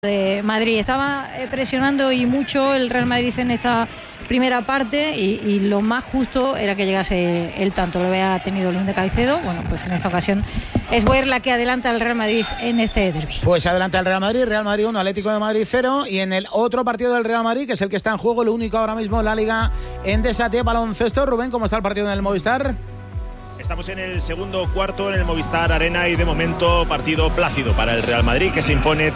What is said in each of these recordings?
de Madrid. Estaba presionando y mucho el Real Madrid en esta primera parte y lo más justo era que llegase el tanto. Lo había tenido León de Caicedo. Bueno, pues en esta ocasión es Boer la que adelanta al Real Madrid en este derbi. Pues adelanta el Real Madrid 1, Atlético de Madrid 0. Y en el otro partido del Real Madrid, que es el que está en juego, el único ahora mismo en la Liga Endesa de baloncesto. Rubén, ¿cómo está el partido en el Movistar? Estamos en el segundo cuarto en el Movistar Arena y de momento partido plácido para el Real Madrid, que se impone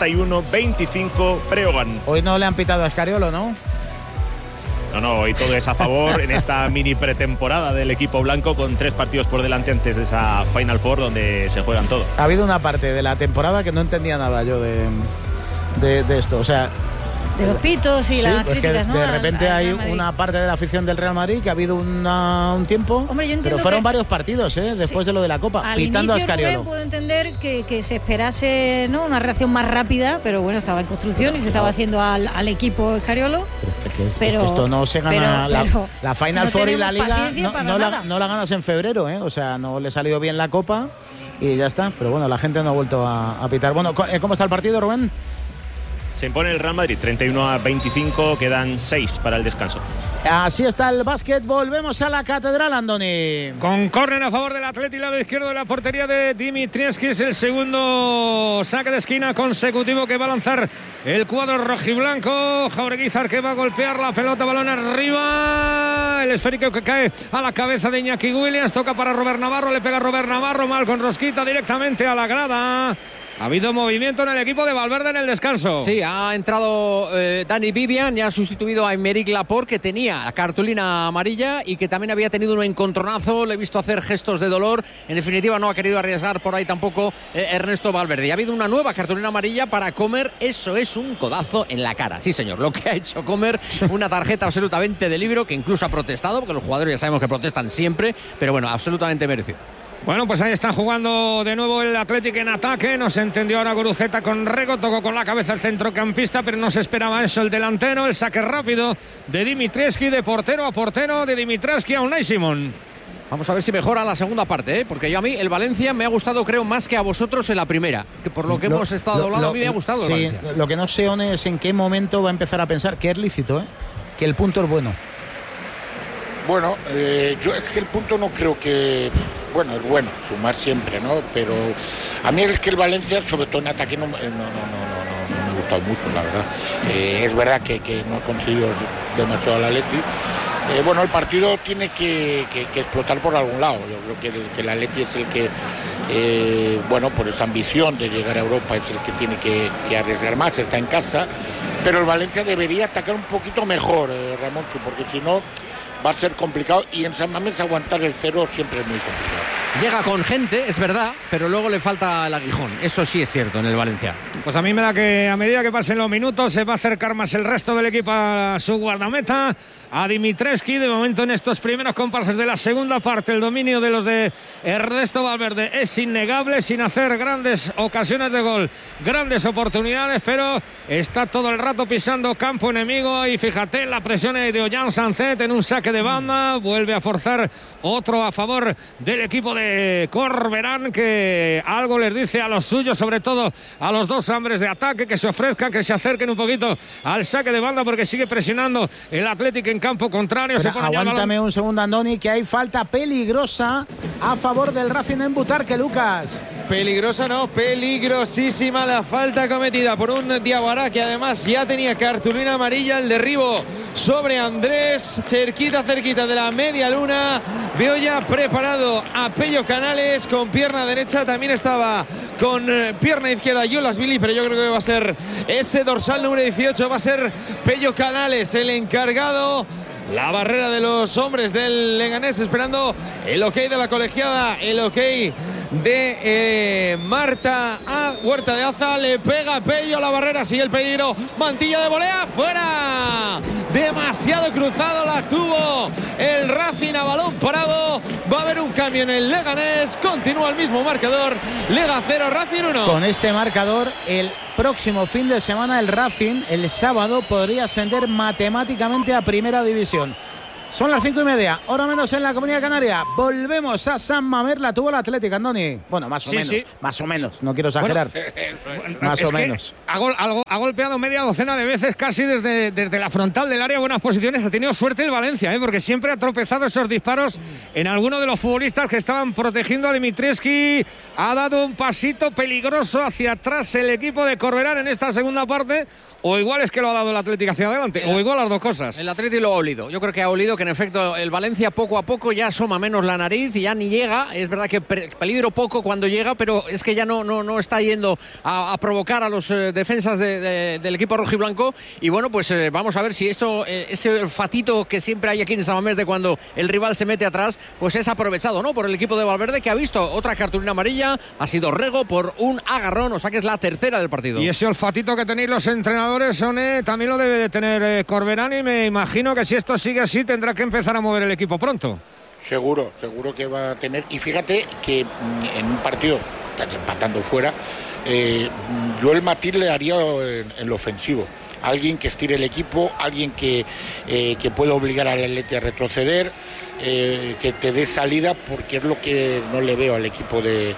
31-25 Breogán. Hoy no le han pitado a Escariolo, ¿no? No, hoy todo es a favor en esta mini pretemporada del equipo blanco, con 3 partidos por delante antes de esa Final Four donde se juegan todo. Ha habido una parte de la temporada que no entendía nada yo de esto, o sea... De los pitos y las críticas, ¿no? De repente hay una parte de la afición del Real Madrid que ha habido un tiempo. Hombre, yo entiendo, pero fueron varios partidos, después de lo de la Copa, pitando a Escariolo. Puedo entender que se esperase, ¿no?, una reacción más rápida, pero bueno, estaba en construcción y se estaba haciendo al equipo Escariolo. Pero esto no se gana. La Final Four y la Liga no la ganas en febrero, o sea, no le salió bien la Copa y ya está. Pero bueno, la gente no ha vuelto a pitar. Bueno, ¿cómo está el partido, Rubén? Se impone el Real Madrid 31-25, quedan 6 para el descanso. Así está el básquet, volvemos a la catedral, Andoni. Con córner a favor del Atleti, lado izquierdo de la portería de Dimitrievski, es el segundo saque de esquina consecutivo que va a lanzar el cuadro rojiblanco. Jaureguizar que va a golpear la pelota, balón arriba, el esférico que cae a la cabeza de Iñaki Williams, toca para Robert Navarro, le pega Robert Navarro, mal con rosquita directamente a la grada. Ha habido movimiento en el equipo de Valverde en el descanso. Sí, ha entrado Dani Vivian y ha sustituido a Aymeric Laporte, que tenía cartulina amarilla y que también había tenido un encontronazo. Le he visto hacer gestos de dolor. En definitiva, no ha querido arriesgar por ahí tampoco Ernesto Valverde. Y ha habido una nueva cartulina amarilla para Comer. Eso es un codazo en la cara. Sí, señor, lo que ha hecho Comer, una tarjeta absolutamente de libro, que incluso ha protestado, porque los jugadores ya sabemos que protestan siempre, pero bueno, absolutamente merecido. Bueno, pues ahí está jugando de nuevo el Athletic en ataque. No se entendió ahora Guruceta con Rego, tocó con la cabeza el centrocampista, pero no se esperaba eso el delantero. El saque rápido de Dimitrievski, de portero a portero, de Dimitrievski a Unai Simón. Vamos a ver si mejora la segunda parte, porque yo a mí el Valencia me ha gustado, creo, más que a vosotros en la primera, que por lo que hemos estado hablando a mí me ha gustado el Valencia. Lo que no sé es en qué momento va a empezar a pensar que es lícito, que el punto es bueno. Bueno, yo es que el punto no creo que... Bueno, es bueno, sumar siempre, ¿no? Pero a mí es que el Valencia, sobre todo en ataque, no me ha gustado mucho, la verdad. Es verdad que no ha conseguido demasiado al Atleti. Bueno, el partido tiene que explotar por algún lado. Yo creo que el Atleti es el que, bueno, por esa ambición de llegar a Europa, es el que tiene que arriesgar más, está en casa. Pero el Valencia debería atacar un poquito mejor, Ramoncho, porque si no... va a ser complicado, y en San Mamés aguantar el 0 siempre es muy complicado. Llega con gente, es verdad, pero luego le falta el aguijón. Eso sí es cierto en el Valencia. Pues a mí me da que a medida que pasen los minutos se va a acercar más el resto del equipo a su guardameta, a Dimitrievski. De momento, en estos primeros compases de la segunda parte, el dominio de los de Ernesto Valverde es innegable, sin hacer grandes ocasiones de gol, grandes oportunidades, pero está todo el rato pisando campo enemigo. Y fíjate, la presión de Ollán Sancet en un saque de banda, vuelve a forzar otro a favor del equipo de Corberán, que algo les dice a los suyos, sobre todo a los dos hombres de ataque, que se ofrezcan, que se acerquen un poquito al saque de banda, porque sigue presionando el Athletic en campo contrario. Pero aguántame un segundo, Andoni, que hay falta peligrosa a favor del Racing en Butarque, Lucas. Peligrosa no, peligrosísima la falta cometida por un Diawara, que además ya tenía cartulina amarilla. El derribo sobre Andrés, cerquita de la media luna. Veo ya preparado a Pello Canales con pierna derecha, también estaba con pierna izquierda Yolas Billy, pero yo creo que va a ser ese dorsal número 18, va a ser Pello Canales el encargado. La barrera de los hombres del Leganés, esperando el ok de la colegiada, el ok de Marta a Huerta de Aza. Le pega Pello, la barrera, sigue el peligro. Mantilla de volea, fuera. Demasiado cruzado la tuvo el Racing a balón parado. Va a haber un cambio en el Leganés. Continúa el mismo marcador. Lega 0, Racing 1. Con este marcador, el próximo fin de semana el Racing, el sábado, podría ascender matemáticamente a Primera División. Son las 5:30, hora menos en la Comunidad Canaria. Volvemos a San Mamés, la tuvo el Atlético, Andoni. Bueno, más o menos, no quiero exagerar. Más o menos. Ha golpeado media docena de veces casi desde la frontal del área, buenas posiciones. Ha tenido suerte el Valencia, porque siempre ha tropezado esos disparos en alguno de los futbolistas que estaban protegiendo a Dimitrescu. Ha dado un pasito peligroso hacia atrás el equipo de Corberán en esta segunda parte. O igual es que lo ha dado el Atlético hacia adelante, o igual las dos cosas. El Atlético lo ha olido. Yo creo que ha olido que en efecto el Valencia poco a poco ya asoma menos la nariz y ya ni llega. Es verdad que peligro poco cuando llega, pero es que ya no está yendo a provocar a los defensas del equipo rojiblanco. Y bueno, pues vamos a ver si ese fatito que siempre hay aquí en San Mamés de cuando el rival se mete atrás, pues es aprovechado, ¿no? Por el equipo de Valverde, que ha visto otra cartulina amarilla, ha sido Rego por un agarrón, o sea que es la tercera del partido. Y ese olfatito que tenéis los entrenadores, también lo debe de tener Corberán, y me imagino que si esto sigue así tendrá que empezar a mover el equipo pronto. Seguro que va a tener. Y fíjate que en un partido, estás empatando fuera, yo el matiz le haría en lo ofensivo. Alguien que estire el equipo, alguien que pueda obligar al Atleti a retroceder, que te dé salida, porque es lo que no le veo al equipo de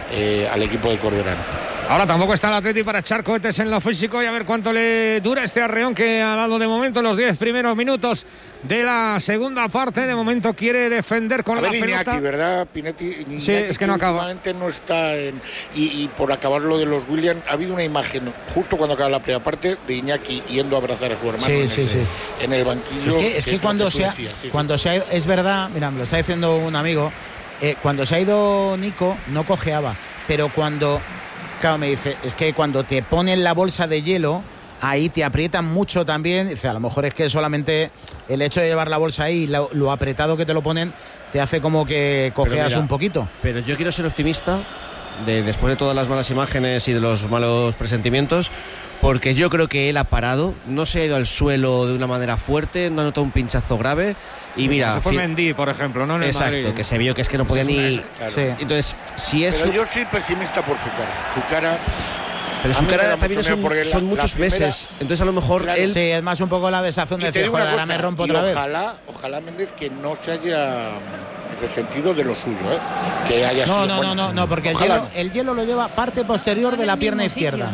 Corberán. Ahora tampoco está el Atleti para echar cohetes en lo físico y a ver cuánto le dura este arreón que ha dado de momento los 10 primeros minutos de la segunda parte. De momento quiere defender con la pelota. Iñaki, ¿verdad? Iñaki, sí, es que no acaba. Últimamente no está y por acabar lo de los Williams, ha habido una imagen justo cuando acaba la primera parte de Iñaki yendo a abrazar a su hermano en el banquillo. Es que cuando se ha ido, es verdad, mira, me lo está diciendo un amigo, cuando se ha ido Nico no cojeaba, pero cuando... Claro, me dice, es que cuando te ponen la bolsa de hielo, ahí te aprietan mucho también. Dice, a lo mejor es que solamente el hecho de llevar la bolsa ahí, lo apretado que te lo ponen, te hace como que cojeas un poquito. Pero yo quiero ser optimista después de todas las malas imágenes y de los malos presentimientos, porque yo creo que él ha parado, no se ha ido al suelo de una manera fuerte, no ha notado un pinchazo grave. Y mira, se fue Mendy, por ejemplo, ¿no? En el exacto, Madrid. que se vio que es que no podía ni... Claro. Sí. Entonces, si es... Pero yo soy pesimista por su cara. Pero su cara también son muchos meses. Entonces, a lo mejor claro, él... Sí, es más un poco la desazón de decir, joder, ahora me rompo otra vez. Ojalá Méndez que no se haya resentido de lo suyo, que haya sido... No, porque el hielo lo lleva parte posterior de la pierna izquierda.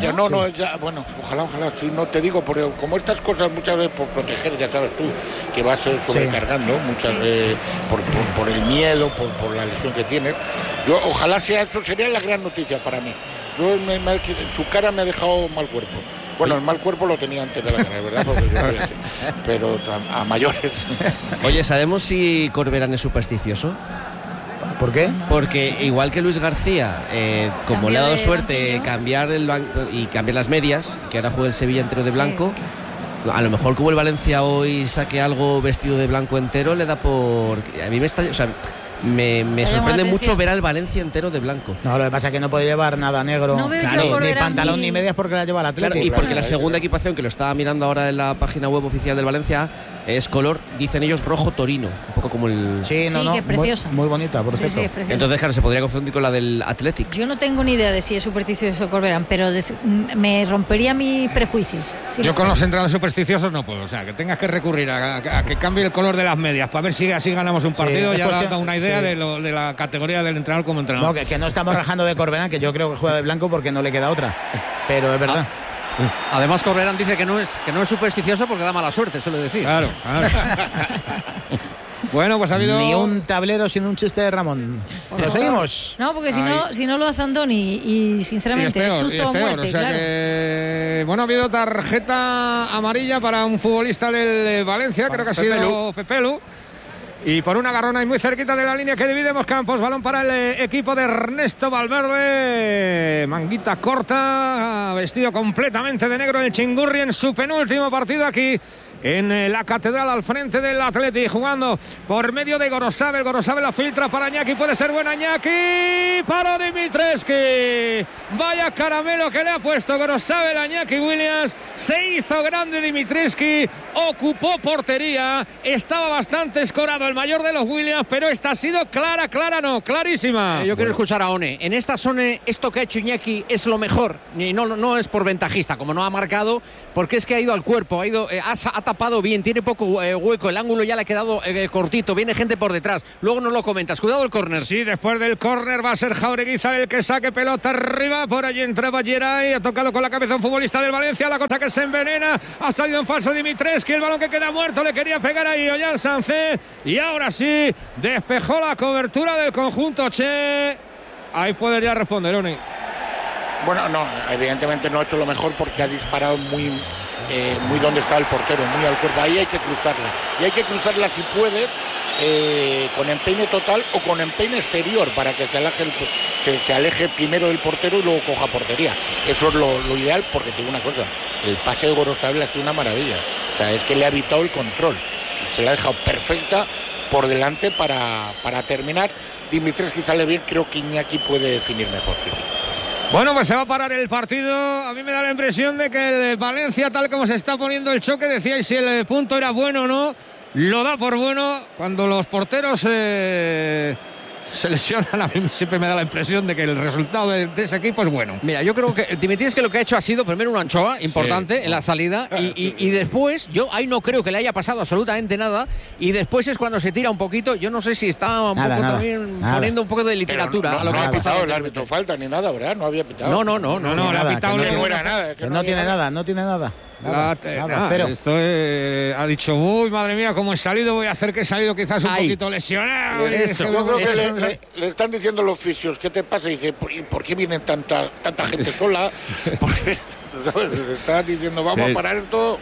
Ojalá, sí, no te digo, porque como estas cosas muchas veces por proteger, ya sabes tú, que vas sobrecargando, muchas por el miedo, por la lesión que tienes. Yo ojalá sea eso, sería la gran noticia para mí. Su cara me ha dejado mal cuerpo. Bueno, el mal cuerpo lo tenía antes de la carrera, ¿verdad? Porque yo soy así. Pero a mayores. Oye, ¿sabemos si Corberán es supersticioso? ¿Por qué? Porque igual que Luis García, como le ha dado suerte cambiar y cambiar las medias, que ahora juega el Sevilla entero de blanco, a lo mejor como el Valencia hoy saque algo vestido de blanco entero, le da por... A mí me está... O sea, me sorprende mucho ver al Valencia entero de blanco. No, lo que pasa es que no puede llevar nada negro, ni pantalón ni medias, porque la lleva el Atlético. Claro, y porque la segunda equipación, que lo estaba mirando ahora en la página web oficial del Valencia, es color, dicen ellos, rojo torino, un poco como el... Sí, que es preciosa. Muy bonita, por cierto. Sí, es preciosa. Entonces, claro, se podría confundir con la del Athletic. Yo no tengo ni idea de si es supersticioso Corberán, pero me rompería mis prejuicios. Yo con los entrenadores supersticiosos no puedo, o sea, que tengas que recurrir a que cambie el color de las medias para ver si así ganamos un partido, ya da una idea de la categoría del entrenador como entrenador. No, que no estamos rajando de Corberán, que yo creo que juega de blanco porque no le queda otra, pero es verdad. Además, Corberán dice que no es supersticioso porque da mala suerte, suele decir. Claro. Bueno, pues ha habido... Ni un tablero sin un chiste de Ramón. ¿Lo seguimos? No, porque si no lo hace Andoni y sinceramente es susto o muerte, o sea que, bueno, ha habido tarjeta amarilla para un futbolista del Valencia, creo que ha sido Pepelu. Y por una agarrona y muy cerquita de la línea que divide dos campos, balón para el equipo de Ernesto Valverde, manguita corta, vestido completamente de negro el Chingurri en su penúltimo partido aquí en la Catedral al frente del Atleti, jugando por medio de Gorosabel. Gorosabel la filtra para Iñaki, puede ser buena Iñaki, para Dimitrescu. Vaya caramelo que le ha puesto Gorosabel a Iñaki Williams, se hizo grande Dimitrescu, ocupó portería, estaba bastante escorado el mayor de los Williams, pero esta ha sido clarísima. Yo quiero escuchar a One. En esta zona, esto que ha hecho Iñaki es lo mejor, y no es por ventajista, como no ha marcado, porque es que ha ido al cuerpo, ha tapado bien, tiene poco hueco, el ángulo ya le ha quedado cortito, viene gente por detrás. Luego nos lo comentas. Cuidado el córner. Sí, después del córner va a ser Jaureguizar el que saque pelota arriba. Por allí entraba Geray, ha tocado con la cabeza un futbolista del Valencia, la cosa que se envenena. Ha salido en falso Dimitrescu, el balón que queda muerto, le quería pegar ahí Ollán Sánchez. Y ahora sí, despejó la cobertura del conjunto Che. Ahí puede ya responder, Oni. Bueno, no, evidentemente no ha hecho lo mejor porque ha disparado muy donde está el portero, muy al cuerpo. Ahí hay que cruzarla. Y hay que cruzarla si puedes, con empeine total o con empeine exterior para que se aleje primero del portero y luego coja portería. Eso es lo ideal, porque te digo una cosa, el pase de Gorosabel ha sido una maravilla. O sea, es que le ha evitado el control. Se la ha dejado perfecta por delante para terminar. Dimitrescu sale bien, creo que Iñaki puede definir mejor. Sí. Bueno, pues se va a parar el partido. A mí me da la impresión de que el Valencia, tal como se está poniendo el choque, decíais si el punto era bueno o no, lo da por bueno. Cuando los porteros se lesionan, a mí siempre me da la impresión de que el resultado de ese equipo es bueno. Mira, yo creo que Dimitrescu lo que ha hecho ha sido primero una anchoa importante en la salida y después, yo ahí no creo que le haya pasado absolutamente nada, y después es cuando se tira un poquito. Yo no sé si está un poco también poniendo un poco de literatura a lo que ha pasado. El árbitro falta ni nada, ¿verdad? No había pitado. No, le ha pitado. No era nada. No tiene nada. Cero. Esto ha dicho, uy, madre mía, cómo he salido, voy a hacer que he salido quizás un poquito lesionado. Yo creo que le están diciendo los fisios, ¿qué te pasa? Y dice, ¿por qué vienen tanta gente sola? Porque, ¿sabes? Le están diciendo, vamos a parar esto.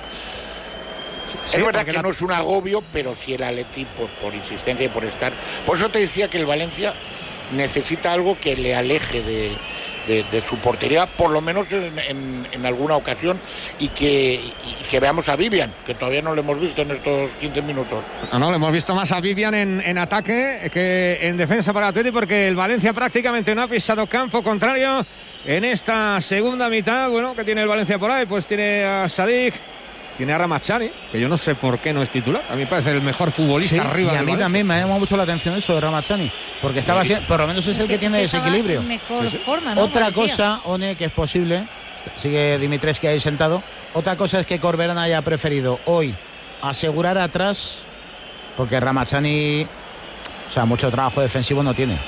Es verdad que no es un agobio, pero sí el Atleti por insistencia y por estar. Por eso te decía que el Valencia necesita algo que le aleje de su portería, por lo menos en alguna ocasión, y que veamos a Vivian, que todavía no lo hemos visto en estos 15 minutos. No, lo hemos visto más a Vivian en ataque que en defensa para Atleti, porque el Valencia prácticamente no ha pisado campo contrario en esta segunda mitad. Bueno, que tiene el Valencia por ahí, pues tiene a Sadik, tiene a Ramachani, que yo no sé por qué no es titular. A mí me parece el mejor futbolista arriba. Y a mí también me ha llamado mucho la atención eso de Ramachani, porque estaba por lo menos es el que tiene desequilibrio. Mejor forma, ¿no? Otra cosa, One, que es posible, sigue Dimitrescu ahí sentado. Otra cosa es que Corberán haya preferido hoy asegurar atrás, porque Ramachani, o sea, mucho trabajo defensivo no tiene.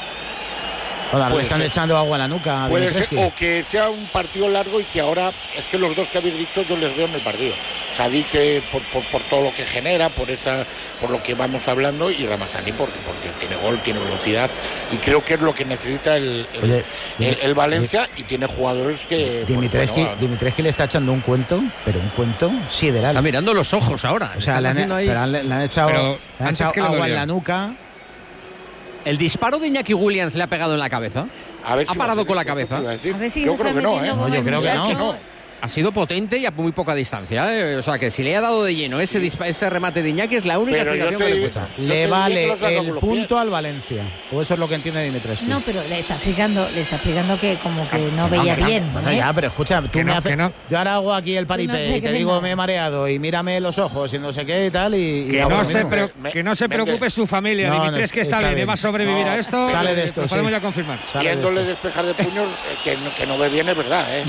Le están echando agua a la nuca. Puede ser, o que sea un partido largo y que ahora, es que los dos que habéis dicho yo les veo en el partido. Sadik por todo lo que genera, por lo que vamos hablando, y Ramazani porque tiene gol, tiene velocidad, y creo que es lo que necesita el Valencia, y tiene jugadores que... Dimitrescu le está echando un cuento, pero un cuento sideral. Está mirando los ojos ahora. O sea, le han echado agua en la nuca. ¿El disparo de Iñaki Williams le ha pegado en la cabeza? ¿Ha parado con la cabeza? A ver si yo creo que no, yo creo que no. Ha sido potente y a muy poca distancia. O sea, que si le ha dado de lleno ese remate de Iñaki, es la única explicación que le cuesta. Le vale el punto al Valencia. O eso es lo que entiende Dimitrescu. No, pero le está explicando que como que no veía bien. Bueno, ya, pero escucha, tú me haces... Yo ahora hago aquí el paripé y te digo me he mareado y mírame los ojos y no sé qué y tal. Que no se preocupe su familia. Dimitrescu está bien, va a sobrevivir a esto. Sale de esto, podemos ya confirmar. Viéndole despejar de puños, que no ve bien, es verdad, ¿eh?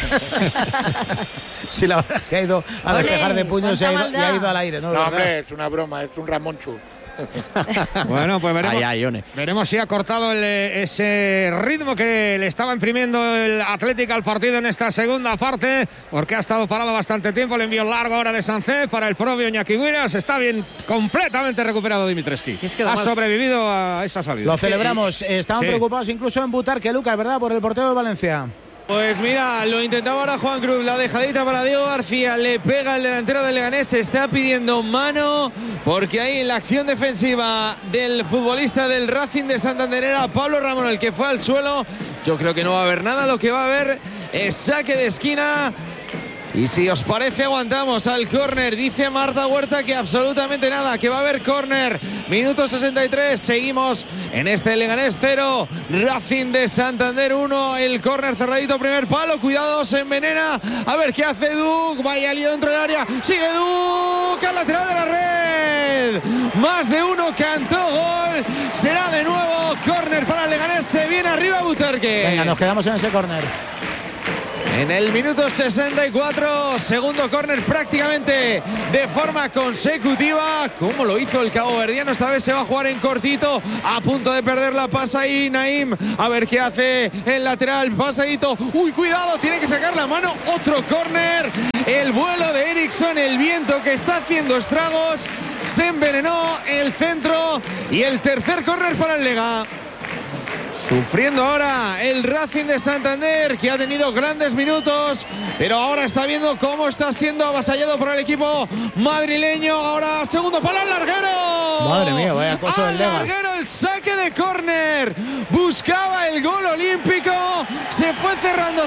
Si la verdad que ha ido a despejar de puños y ha ido al aire. No, hombre, es una broma, es un Ramonchu. Bueno, pues veremos si ha cortado ese ritmo que le estaba imprimiendo el Atlético al partido en esta segunda parte, porque ha estado parado bastante tiempo. Le envió largo ahora de Sánchez para el propio Iñaki Williams. Está bien, completamente recuperado Dimitrescu. Ha sobrevivido a esa salida. Lo celebramos. Estaban preocupados incluso en Butarque, Lucas, ¿verdad? Por el portero de Valencia. Pues mira, lo intentaba ahora Juan Cruz, la dejadita para Diego García, le pega el delantero del Leganés, se está pidiendo mano, porque ahí en la acción defensiva del futbolista del Racing de Santander era Pablo Ramón el que fue al suelo. Yo creo que no va a haber nada, lo que va a haber es saque de esquina. Y si os parece aguantamos al córner, dice Marta Huerta que absolutamente nada, que va a haber córner. Minuto 63, seguimos en este Leganés 0, Racing de Santander 1, el córner cerradito, primer palo, cuidado, se envenena, a ver qué hace Duc, vaya lío dentro del área, sigue Duc al lateral de la red, más de uno, cantó gol, será de nuevo córner para el Leganés, se viene arriba Butarque. Venga, nos quedamos en ese córner. En el minuto 64, segundo córner prácticamente de forma consecutiva. Como lo hizo el caboverdiano, esta vez se va a jugar en cortito. A punto de perder la pasa ahí Naim. A ver qué hace el lateral. Pasadito. Uy, cuidado, tiene que sacar la mano. Otro córner. El vuelo de Eriksson, el viento que está haciendo estragos. Se envenenó el centro. Y el tercer córner para el Lega. Sufriendo ahora el Racing de Santander, que ha tenido grandes minutos, pero ahora está viendo cómo está siendo avasallado por el equipo madrileño. Ahora segundo palo al larguero. Madre mía, vaya cosa del Lega. Al larguero el saque de córner. Buscaba el gol olímpico. Se fue cerrando.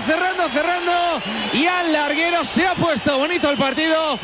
Y al larguero se ha puesto bonito el partido.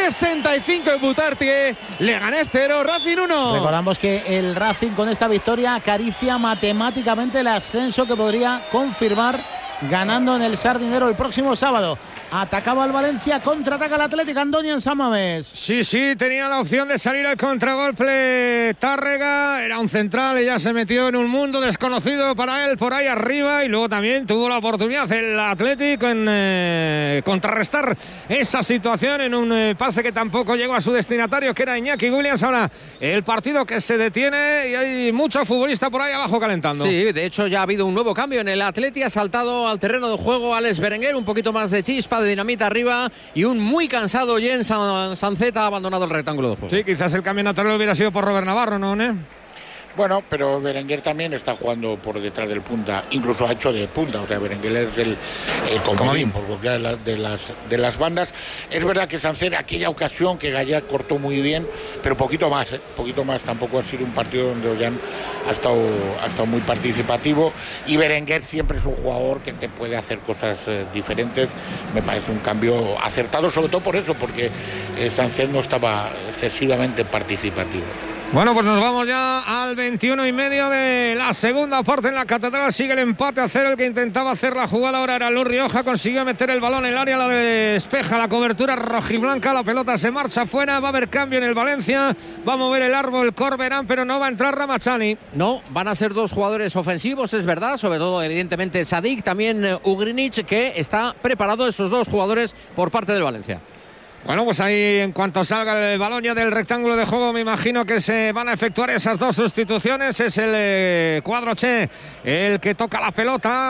65 en Butarque. Leganés 0, Racing 1. Recordamos que el Racing con esta victoria acaricia matemáticamente el ascenso que podría confirmar ganando en el Sardinero el próximo sábado. Atacaba el Valencia, contraataca el Atlético Andoni en San Mamés. Sí, tenía la opción de salir al contragolpe Tárrega, era un central y ya se metió en un mundo desconocido para él por ahí arriba, y luego también tuvo la oportunidad el Atlético en contrarrestar esa situación en un pase que tampoco llegó a su destinatario, que era Iñaki Williams. Ahora el partido que se detiene y hay muchos futbolistas por ahí abajo calentando. Sí, de hecho ya ha habido un nuevo cambio en el Atleti, ha saltado al terreno de juego Alex Berenguer, un poquito más de chispa, de dinamita arriba, y un muy cansado Jens Sanceta ha abandonado el rectángulo de juego. Sí, quizás el cambio natural hubiera sido por Robert Navarro, ¿no? Bueno, pero Berenguer también está jugando por detrás del punta, incluso ha hecho de punta, o sea, Berenguer es el comodín por cualquiera de las bandas. Es verdad que Sancet, aquella ocasión que Gaya cortó muy bien, pero poquito más, tampoco ha sido un partido donde Ollán ha estado muy participativo, y Berenguer siempre es un jugador que te puede hacer cosas diferentes. Me parece un cambio acertado, sobre todo por eso, porque Sancet no estaba excesivamente participativo. Bueno, pues nos vamos ya al 21:30 de la segunda parte en la Catedral. Sigue el empate a 0. El que intentaba hacer la jugada ahora era Luis Rioja. Consiguió meter el balón en el área, la despeja la cobertura rojiblanca. La pelota se marcha fuera. Va a haber cambio en el Valencia. Va a mover el árbol Corberán, pero no va a entrar Ramachani. No, van a ser dos jugadores ofensivos, es verdad. Sobre todo, evidentemente, Sadik, también Ugrinic, que está preparado, esos dos jugadores por parte del Valencia. Bueno, pues ahí en cuanto salga el balón ya del rectángulo de juego, me imagino que se van a efectuar esas dos sustituciones. Es el cuadro Che el que toca la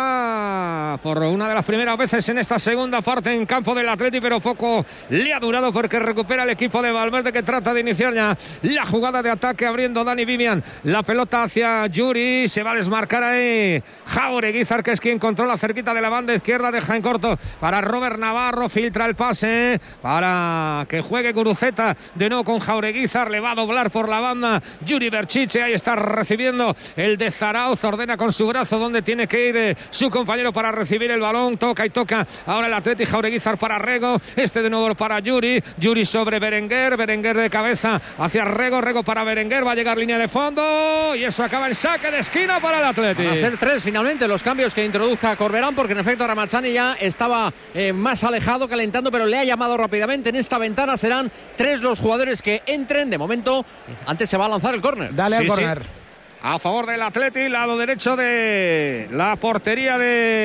pelota por una de las primeras veces en esta segunda parte en campo del Atleti, pero poco le ha durado porque recupera el equipo de Valverde, que trata de iniciar ya la jugada de ataque abriendo Dani Vivian. La pelota hacia Yuri, se va a desmarcar ahí Jaureguizar, que es quien controla cerquita de la banda izquierda, deja en corto para Robert Navarro, filtra el pase para que juegue Guruceta de nuevo con Jaureguizar, le va a doblar por la banda Yuri Berchiche, ahí está recibiendo el de Zarauz, ordena con su brazo donde tiene que ir su compañero para recibir el balón, toca ahora el Atleti, Jaureguizar para Rego, de nuevo para Yuri sobre Berenguer de cabeza hacia Rego para Berenguer, va a llegar línea de fondo y eso acaba en saque de esquina para el Atleti. Van a ser 3 finalmente los cambios que introduzca Corberán, porque en efecto Ramachani ya estaba más alejado, calentando, pero le ha llamado rápidamente. En esta ventana serán 3 los jugadores que entren. De momento, antes se va a lanzar el córner. Dale al córner. A favor del Atleti, lado derecho de la portería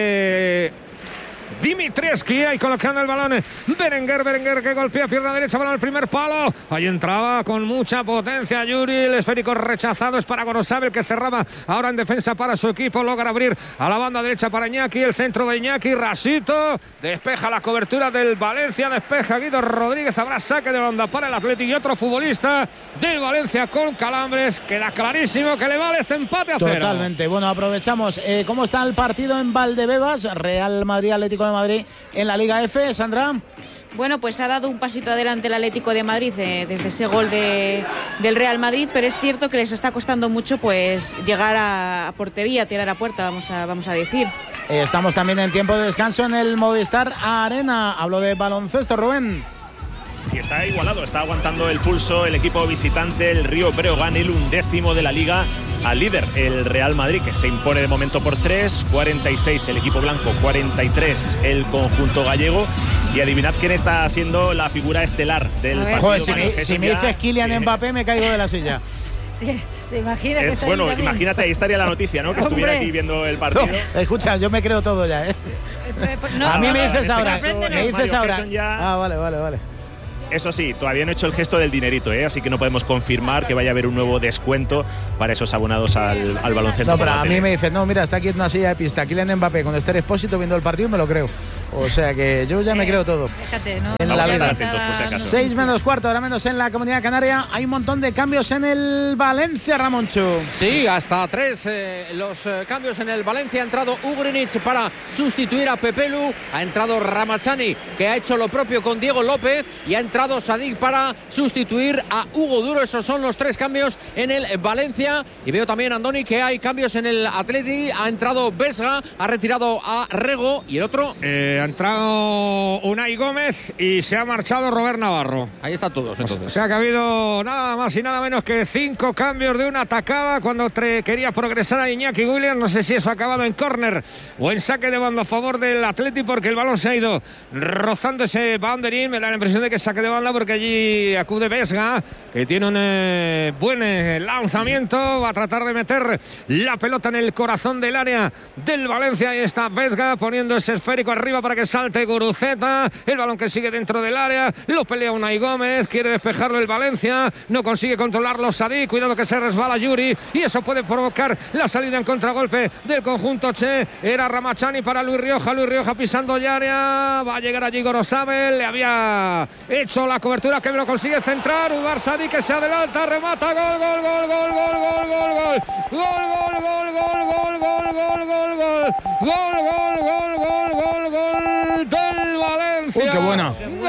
de Dimitrievski, ahí colocando el balón Berenguer que golpea pierna derecha, balón al primer palo, ahí entraba con mucha potencia Yuri, el esférico rechazado es para Gorosabel, que cerraba ahora en defensa para su equipo, logra abrir a la banda derecha para Iñaki, el centro de Iñaki, Rasito, despeja la cobertura del Valencia, despeja Guido Rodríguez, habrá saque de banda para el Atlético y otro futbolista del Valencia con calambres. Queda clarísimo que le vale este empate a 0. Totalmente. Bueno, aprovechamos. ¿Cómo está el partido en Valdebebas? Real Madrid, Atlético de Madrid en la Liga F, Sandra. Bueno, pues ha dado un pasito adelante el Atlético de Madrid desde ese gol del Real Madrid, pero es cierto que les está costando mucho pues llegar a portería, tirar a puerta, vamos a decir. Estamos también en tiempo de descanso en el Movistar Arena. Hablo de baloncesto, Rubén. Y está igualado, está aguantando el pulso el equipo visitante, el Río Breogán, el 11º de la Liga, al líder, el Real Madrid, que se impone de momento por 3, 46 el equipo blanco, 43 el conjunto gallego. Y adivinad quién está siendo la figura estelar del partido. Joder, si me dices Kylian Mbappé, me caigo de la silla. Sí, te imaginas que está bueno, imagínate, ahí estaría la noticia, ¿no? Que estuviera aquí viendo el partido. No, escucha, yo me creo todo ya, ¿eh? A mí me dices ahora. Me dices ahora. Vale. Eso sí, todavía no he hecho el gesto del dinerito, así que no podemos confirmar que vaya a haber un nuevo descuento para esos abonados al baloncesto. No, pero a mí me dicen, no, mira, está aquí en una silla de pista, Kylian Mbappé con Esther Expósito viendo el partido, me lo creo. O sea que yo ya me creo todo. Fíjate, ¿no? En la vida. 6 menos cuarto, ahora menos en la Comunidad Canaria. Hay un montón de cambios en el Valencia, Ramoncho. Sí, hasta 3 los cambios en el Valencia. Ha entrado Ugrinic para sustituir a Pepelu. Ha entrado Ramachani, que ha hecho lo propio con Diego López. Y ha entrado Sadik para sustituir a Hugo Duro. Esos son los 3 cambios en el Valencia. Y veo también, Andoni, que hay cambios en el Atleti. Ha entrado Vesga, ha retirado a Rego. Y el otro... ha entrado Unai Gómez y se ha marchado Robert Navarro. Ahí están todos, entonces. O sea que ha habido nada más y nada menos que 5 cambios de una atacada cuando quería progresar a Iñaki Williams. No sé si eso ha acabado en córner o en saque de banda a favor del Atleti, porque el balón se ha ido rozando ese banderín. Me da la impresión de que es saque de banda, porque allí acude Vesga, que tiene un buen lanzamiento. Va a tratar de meter la pelota en el corazón del área del Valencia. Ahí está Vesga poniendo ese esférico arriba para que salte Guruceta. El balón que sigue dentro del área, lo pelea Unai Gómez, quiere despejarlo el Valencia, no consigue controlarlo Sadik, cuidado que se resbala Yuri y eso puede provocar la salida en contragolpe del conjunto Che. Era Ramachani para Luis Rioja pisando el área, va a llegar allí Gorosabel, le había hecho la cobertura, que lo consigue centrar, Udvar Sadik, que se adelanta, remata, gol del Valencia. Uy, qué buena.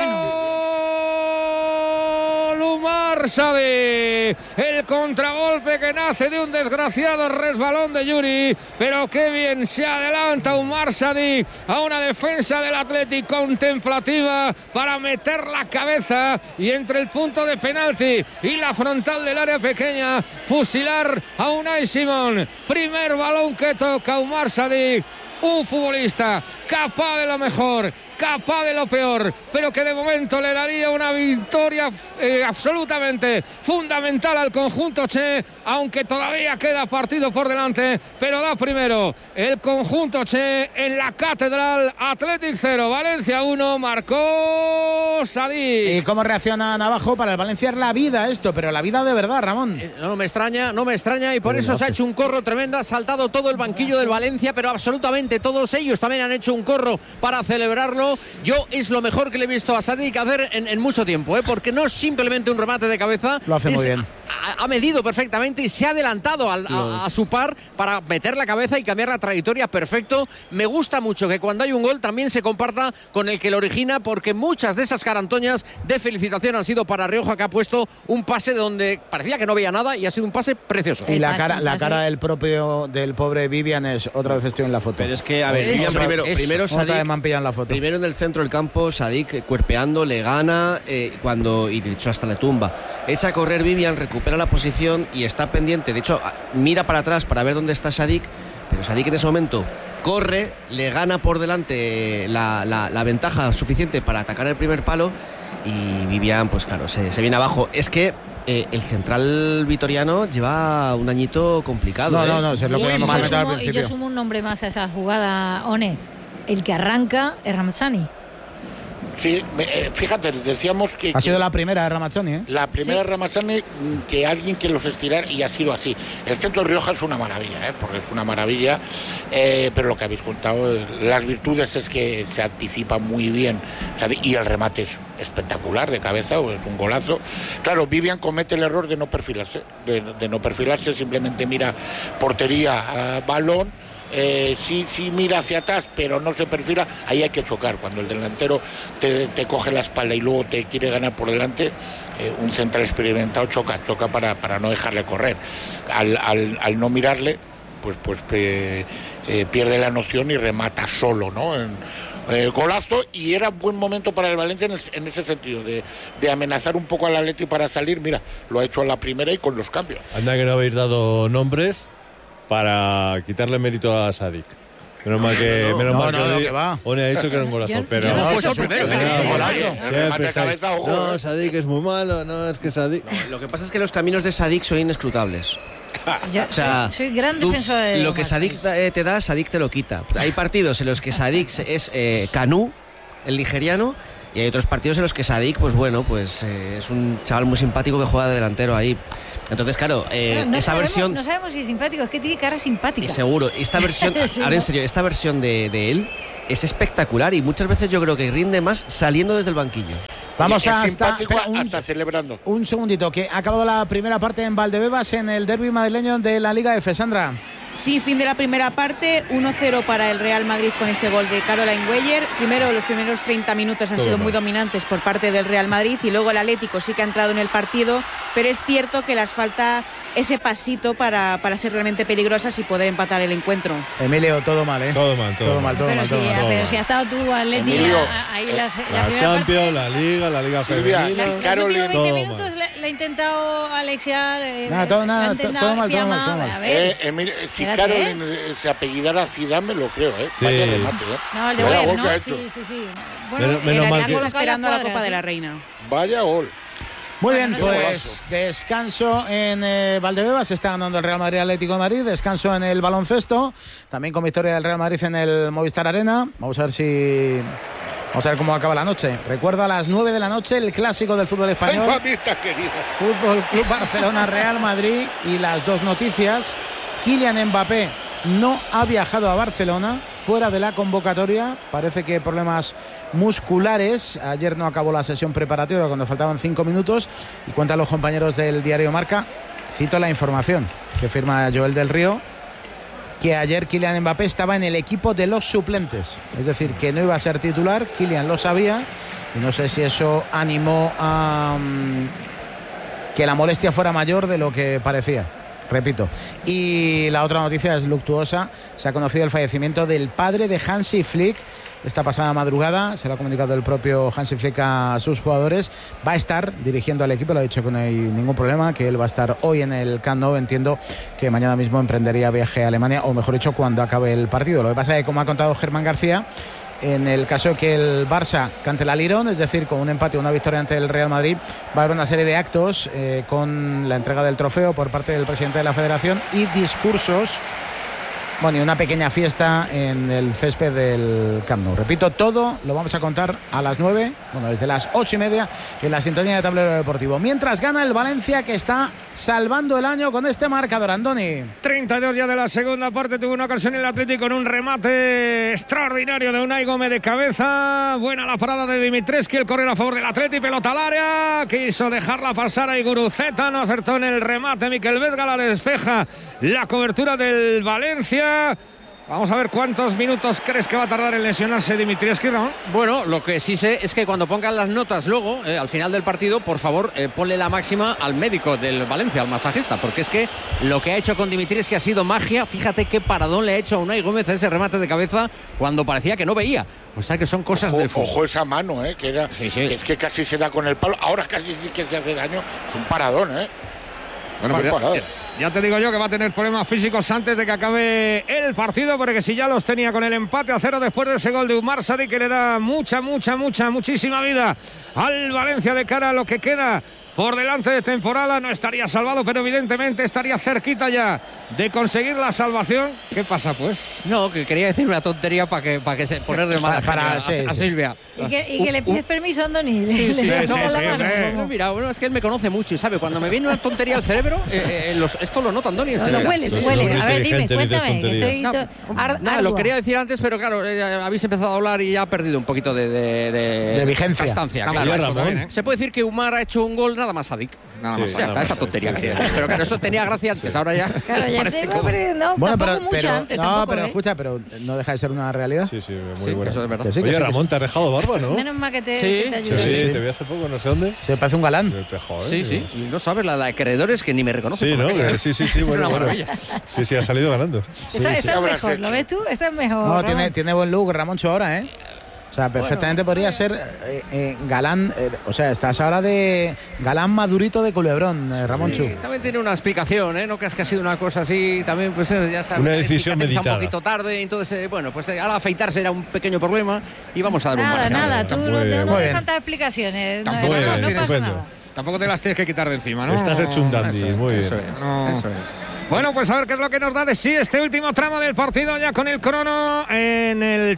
Gol Umar Sadik. El contragolpe que nace de un desgraciado resbalón de Yuri, pero qué bien se adelanta Umar Sadik a una defensa del Atlético contemplativa para meter la cabeza y entre el punto de penalti y la frontal del área pequeña fusilar a Unai Simón. Primer balón que toca Umar Sadik. Un futbolista capaz de lo mejor, capaz de lo peor, pero que de momento le daría una victoria absolutamente fundamental al conjunto Che, aunque todavía queda partido por delante, pero da primero el conjunto Che en la Catedral. Athletic 0, Valencia 1, marcó Sadik. ¿Y cómo reacciona Navajo? Para el Valencia es la vida esto, pero la vida de verdad, Ramón. No me extraña y por eso se ha hecho un corro tremendo, ha saltado todo el banquillo del Valencia, pero absolutamente todos ellos también han hecho un corro para celebrarlo. Yo es lo mejor que le he visto a Sadik hacer en mucho tiempo, porque no es simplemente un remate de cabeza. Lo hace muy bien. Ha medido perfectamente y se ha adelantado a su par para meter la cabeza y cambiar la trayectoria perfecto. Me gusta mucho que cuando hay un gol también se comparta con el que lo origina, porque muchas de esas carantoñas de felicitación han sido para Rioja, que ha puesto un pase donde parecía que no veía nada y ha sido un pase precioso. Y la cara del pobre Vivian es, otra vez estoy en la foto. Pero es que, a ver, primero Sadik, me han pillado en la foto. Primero en el centro del campo, Sadik cuerpeando, le gana y de hecho hasta le tumba. Echa a correr Vivian, recupera la posición y está pendiente. De hecho, mira para atrás para ver dónde está Sadik, pero Sadik en ese momento corre, le gana por delante la ventaja suficiente para atacar el primer palo y Vivian, pues claro, se viene abajo. Es que el central vitoriano lleva un añito complicado. No, es lo que hemos comentado al principio. Y yo sumo un nombre más a esa jugada, One. El que arranca es Ramachani. Sí, fíjate, decíamos que... Ha sido la primera de Ramachani, ¿eh? La primera de Ramachani, que alguien que los estirar, y ha sido así. El centro de Rioja es una maravilla, porque es una maravilla, pero lo que habéis contado, las virtudes es que se anticipa muy bien, y el remate es espectacular de cabeza, o es un golazo. Claro, Vivian comete el error de no perfilarse, simplemente mira portería, balón. Sí mira hacia atrás, pero no se perfila. Ahí hay que chocar. Cuando el delantero te coge la espalda y luego te quiere ganar por delante, un central experimentado choca para no dejarle correr. Al no mirarle, pues pierde la noción y remata solo, ¿no? Golazo, y era un buen momento para el Valencia en ese sentido, de amenazar un poco al Atleti para salir. Mira, lo ha hecho a la primera y con los cambios. Anda que no habéis dado nombres para quitarle mérito a Sadik. Menos mal que One ha dicho que era un golazo, pero yo no no, Sadik es muy malo, no es que Sadik. Lo que pasa es que los caminos de Sadik son inescrutables. soy gran defensor de lo que Sadik te da, Sadik te lo quita. Hay partidos en los que Sadik es Kanú, el nigeriano, y hay otros partidos en los que Sadik, pues bueno, pues es un chaval muy simpático que juega de delantero ahí. Entonces, claro, versión... No sabemos si es simpático, es que tiene cara simpática. Y seguro, esta versión, ahora en serio, esta versión de él es espectacular y muchas veces yo creo que rinde más saliendo desde el banquillo. Vamos a hasta celebrando. Un segundito, que ha acabado la primera parte en Valdebebas en el derbi madrileño de la Liga F. Sandra. Sí, fin de la primera parte, 1-0 para el Real Madrid con ese gol de Caroline Weyer. Primero, los primeros 30 minutos han sido muy dominantes por parte del Real Madrid y luego el Atlético sí que ha entrado en el partido, pero es cierto que les falta ese pasito para ser realmente peligrosas y poder empatar el encuentro. Emilio, todo mal, ¿eh? Todo mal. Pero si ha estado tú, Atleti, ahí la Champions, la Liga Femenina. Los últimos 20 minutos le ha intentado Alexia. Todo mal. Emilio, si Caroline se apellidara Zidane, me lo creo, ¿eh? Sí. Vaya remate, ¿eh? No, el de Weyer, ¿no? Sí. Bueno, menos mal que... esperando a la Copa de la Reina. Vaya gol. Muy bien, pues descanso en Valdebebas, se está ganando el Real Madrid Atlético de Madrid, descanso en el baloncesto, también con victoria del Real Madrid en el Movistar Arena. Vamos a ver cómo acaba la noche. Recuerdo a las 9 de la noche el clásico del fútbol español. Fútbol Club Barcelona Real Madrid, y las dos noticias: Kylian Mbappé no ha viajado a Barcelona, fuera de la convocatoria, parece que problemas musculares. Ayer no acabó la sesión preparatoria cuando faltaban 5 minutos, y cuentan los compañeros del diario Marca, cito la información que firma Joel del Río, que ayer Kylian Mbappé estaba en el equipo de los suplentes, es decir, que no iba a ser titular. Kylian lo sabía y no sé si eso animó a que la molestia fuera mayor de lo que parecía. Repito. Y la otra noticia es luctuosa. Se ha conocido el fallecimiento del padre de Hansi Flick esta pasada madrugada. Se lo ha comunicado el propio Hansi Flick a sus jugadores. Va a estar dirigiendo al equipo, lo ha dicho que no hay ningún problema, que él va a estar hoy en el Camp Nou. Entiendo que mañana mismo emprendería viaje a Alemania, o mejor dicho, cuando acabe el partido. Lo que pasa es que, como ha contado Germán García, en el caso de que el Barça cante la Lirón, es decir, con un empate o una victoria ante el Real Madrid, va a haber una serie de actos con la entrega del trofeo por parte del presidente de la Federación y discursos, bueno, y una pequeña fiesta en el césped del Camp Nou. Repito, todo lo vamos a contar a las 9, bueno, desde las 8:30 en la sintonía de Tablero Deportivo. Mientras gana el Valencia, que está salvando el año con este marcador, Andoni. 32 ya de la segunda parte, tuvo una ocasión el Atlético con un remate extraordinario de Unai Gómez de cabeza. Buena la parada de Dimitrescu, el correr a favor del Atleti, pelota al área, quiso dejarla pasar a Guruceta, no acertó en el remate. Miquel Vesga la despeja, la cobertura del Valencia. Vamos a ver cuántos minutos crees que va a tardar en lesionarse Dimitrescu, ¿no? Bueno, lo que sí sé es que cuando pongan las notas luego, al final del partido, por favor, ponle la máxima al médico del Valencia, al masajista, porque es que lo que ha hecho con Dimitrescu ha sido magia. Fíjate qué paradón le ha hecho a Unai Gómez a ese remate de cabeza cuando parecía que no veía. O sea que son cosas del fútbol. Ojo esa mano, que era, sí. Que es que casi se da con el palo. Ahora casi sí que se hace daño. Es un paradón, Bueno, pues ya te digo yo que va a tener problemas físicos antes de que acabe el partido, porque si ya los tenía con el empate a 0 después de ese gol de Umar Sadik, que le da muchísima vida al Valencia de cara a lo que queda por delante de temporada. No estaría salvado, pero evidentemente estaría cerquita ya de conseguir la salvación. ¿Qué pasa, pues? No, que quería decir una tontería para que se ponerle mal a Silvia. Y que le pides permiso a Andoni. Sí, mira, bueno, es que él me conoce mucho y sabe, cuando me viene una tontería al cerebro, esto lo nota Andoni. Lo huele. A ver, dime, cuéntame. Nada, lo quería decir antes, pero claro, habéis empezado a hablar y ya ha perdido un poquito de vigencia. Constancia, claro. Se puede decir que Umar ha hecho un gol nada más Sadik. Nada más. Ya está, esa tontería. Pero que eso tenía gracia antes, ahora ya. Claro, ya tengo perdiendo. Bueno, pero escucha, pero no deja de ser una realidad. Sí, muy bueno. Eso es verdad. Oye, Ramón, te has dejado barba, ¿no? Menos mal que te ayude. Sí, te vi hace poco, no sé dónde. Se parece un galán. Sí. Y no sabes la de acreedores que ni me reconoce. Sí, ¿no? Sí, bueno. Sí, ha salido ganando. Está mejor, ¿lo ves tú? Está mejor. No, tiene buen look Ramoncho ahora, O sea, perfectamente podría ser galán, o sea, estás ahora de galán madurito de Culebrón, Ramonchu. Sí, también tiene una explicación, no creas que ha sido una cosa así, también pues ya sabes. Una decisión meditada. Un poquito tarde, entonces, bueno, pues ahora afeitarse era un pequeño problema y vamos a dar un margen. Nada, tú no des tantas explicaciones, no pasa nada. Tampoco te las tienes que quitar de encima, ¿no? Estás hecho un dandy, muy bien. Eso es. Bueno, pues a ver qué es lo que nos da de sí este último tramo del partido, ya con el crono en el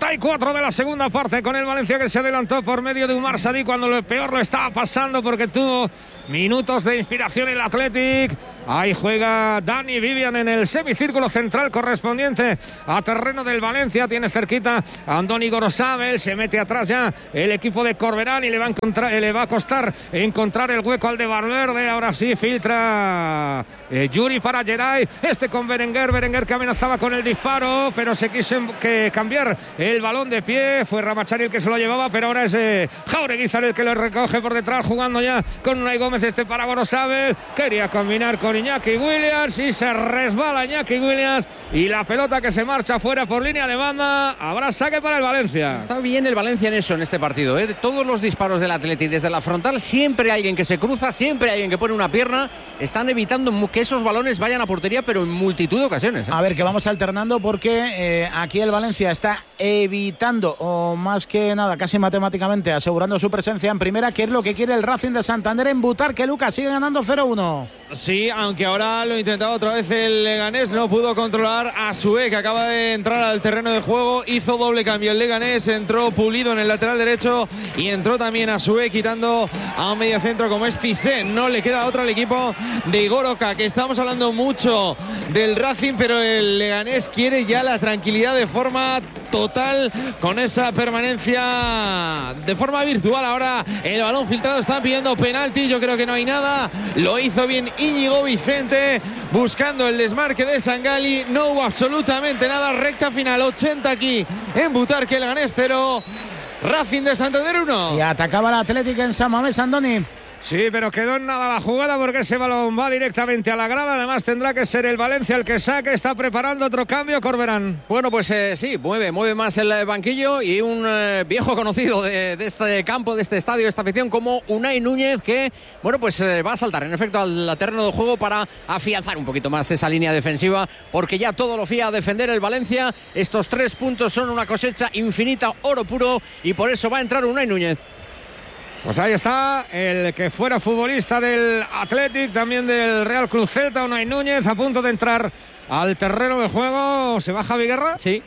34 de la segunda parte, con el Valencia que se adelantó por medio de Umar Sadik cuando lo peor lo estaba pasando porque tuvo minutos de inspiración el Athletic. Ahí juega Dani Vivian en el semicírculo central correspondiente a terreno del Valencia. Tiene cerquita a Andoni Gorosabel. Se mete atrás ya el equipo de Corberán y le va a costar encontrar el hueco al de Valverde. Ahora sí filtra Yuri para Geray. Con Berenguer que amenazaba con el disparo, pero se quiso cambiar el balón de pie. Fue Ramachari el que se lo llevaba, pero ahora es Jaureguizar el que lo recoge por detrás, jugando ya con Unai Gómez para Gorosabel. Quería combinar con Iñaki Williams y se resbala Iñaki Williams y la pelota que se marcha fuera por línea de banda. Habrá saque para el Valencia. Está bien el Valencia en eso, en este partido, ¿eh? De todos los disparos del Athletic desde la frontal, siempre hay alguien que se cruza, siempre hay alguien que pone una pierna. Están evitando que esos balones vayan a portería, pero en multitud de ocasiones, ¿eh? A ver, que vamos alternando porque aquí el Valencia está evitando, o más que nada, casi matemáticamente, asegurando su presencia en primera, que es lo que quiere el Racing de Santander en Butar, que Lucas sigue ganando 0-1. Sí, aunque ahora lo intentaba otra vez el Leganés, no pudo controlar a Sué, que acaba de entrar al terreno de juego, hizo doble cambio el Leganés, entró Pulido en el lateral derecho y entró también a Sué, quitando a un mediocentro como es Cissé. No le queda otra al equipo de Igor Oca, que estamos hablando mucho del Racing, pero el Leganés quiere ya la tranquilidad de forma total, con esa permanencia de forma virtual. Ahora el balón filtrado, están pidiendo penalti, yo creo que no hay nada, lo hizo bien Íñigo Vicente buscando el desmarque de Sangali, no hubo absolutamente nada. Recta final, 80 aquí en Butarque, Leganés 0, Racing de Santander 1. Y atacaba el Atlético en San Mamés, Andoni. Sí, pero quedó en nada la jugada porque ese balón va directamente a la grada. Además tendrá que ser el Valencia el que saque. Está preparando otro cambio, Corberán. Bueno, pues sí, mueve más el banquillo y un viejo conocido de este campo, de este estadio, de esta afición, como Unai Núñez, que, bueno, pues va a saltar en efecto al terreno de juego para afianzar un poquito más esa línea defensiva, porque ya todo lo fía a defender el Valencia. Estos 3 puntos son una cosecha infinita, oro puro, y por eso va a entrar Unai Núñez. Pues ahí está el que fuera futbolista del Athletic, también del Real Club Celta, Unai Núñez, a punto de entrar al terreno de juego. ¿Se va Javi Guerra? Sí.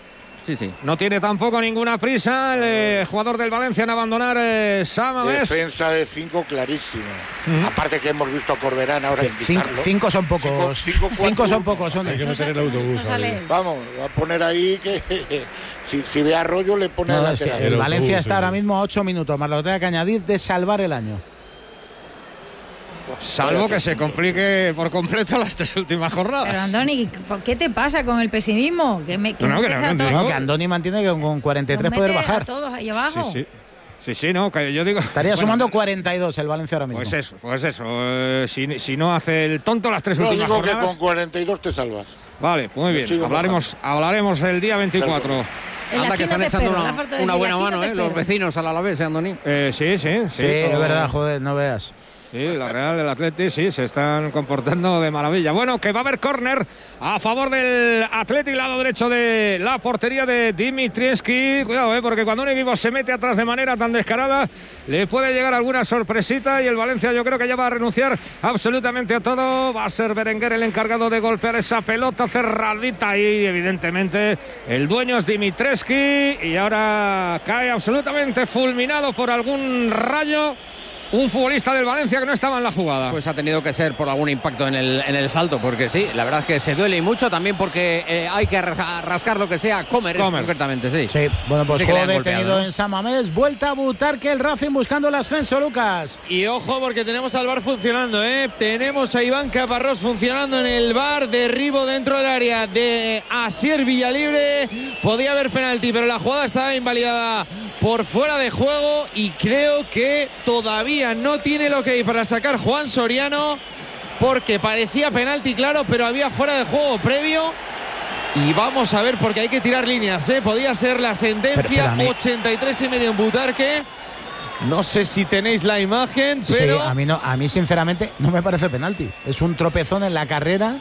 No tiene tampoco ninguna prisa el jugador del Valencia en abandonar San Mamés. Defensa de 5 clarísimo. Aparte que hemos visto a Corberán ahora. 5 son pocos. 5 son pocos. Hay que meter el autobús. Vamos, va a poner ahí que si ve a Arroyo le pone a la lateral. El Valencia está ahora mismo a 8 minutos, más lo que tenga que añadir de salvar el año. Salvo que se complique por completo las 3 últimas jornadas. Pero Andoni, ¿qué te pasa con el pesimismo? Que Andoni mantiene que con 43 poder bajar. A todos ahí abajo. Sí, no, que yo digo. Estaría sumando 42 el Valencia ahora mismo. Pues eso. Si no hace el tonto las 3 últimas jornadas. Digo que con 42 te salvas. Vale, muy bien. Hablaremos el día 24. Anda, que están echando una buena mano, los vecinos al Alavés, Andoni. Sí, es verdad, joder, no veas. Sí, la Real, el Athletic, sí, se están comportando de maravilla. Bueno, que va a haber córner a favor del Athletic, lado derecho de la portería de Dimitrievski. Cuidado, porque cuando un equipo se mete atrás de manera tan descarada, le puede llegar alguna sorpresita y el Valencia yo creo que ya va a renunciar absolutamente a todo. Va a ser Berenguer el encargado de golpear esa pelota cerradita y evidentemente el dueño es Dimitrievski y ahora cae absolutamente fulminado por algún rayo. Un futbolista del Valencia que no estaba en la jugada. Pues ha tenido que ser por algún impacto en el salto, porque sí, la verdad es que se duele y mucho, también porque hay que rascar lo que sea, comer. Concretamente, sí. Bueno, pues juego detenido en San Mamés, vuelta a Butarque el Racing buscando el ascenso, Lucas. Y ojo porque tenemos al VAR funcionando, tenemos a Iván Caparrós funcionando en el VAR, derribo dentro del área de Asier Villalibre, podía haber penalti, pero la jugada estaba invalidada por fuera de juego y creo que todavía no tiene lo que hay para sacar Juan Soriano, porque parecía penalti, claro, pero había fuera de juego previo. Y vamos a ver, porque hay que tirar líneas, podía ser la sentencia. 83,5 en Butarque. No sé si tenéis la imagen, pero sí, a mí sinceramente no me parece penalti. Es un tropezón en la carrera,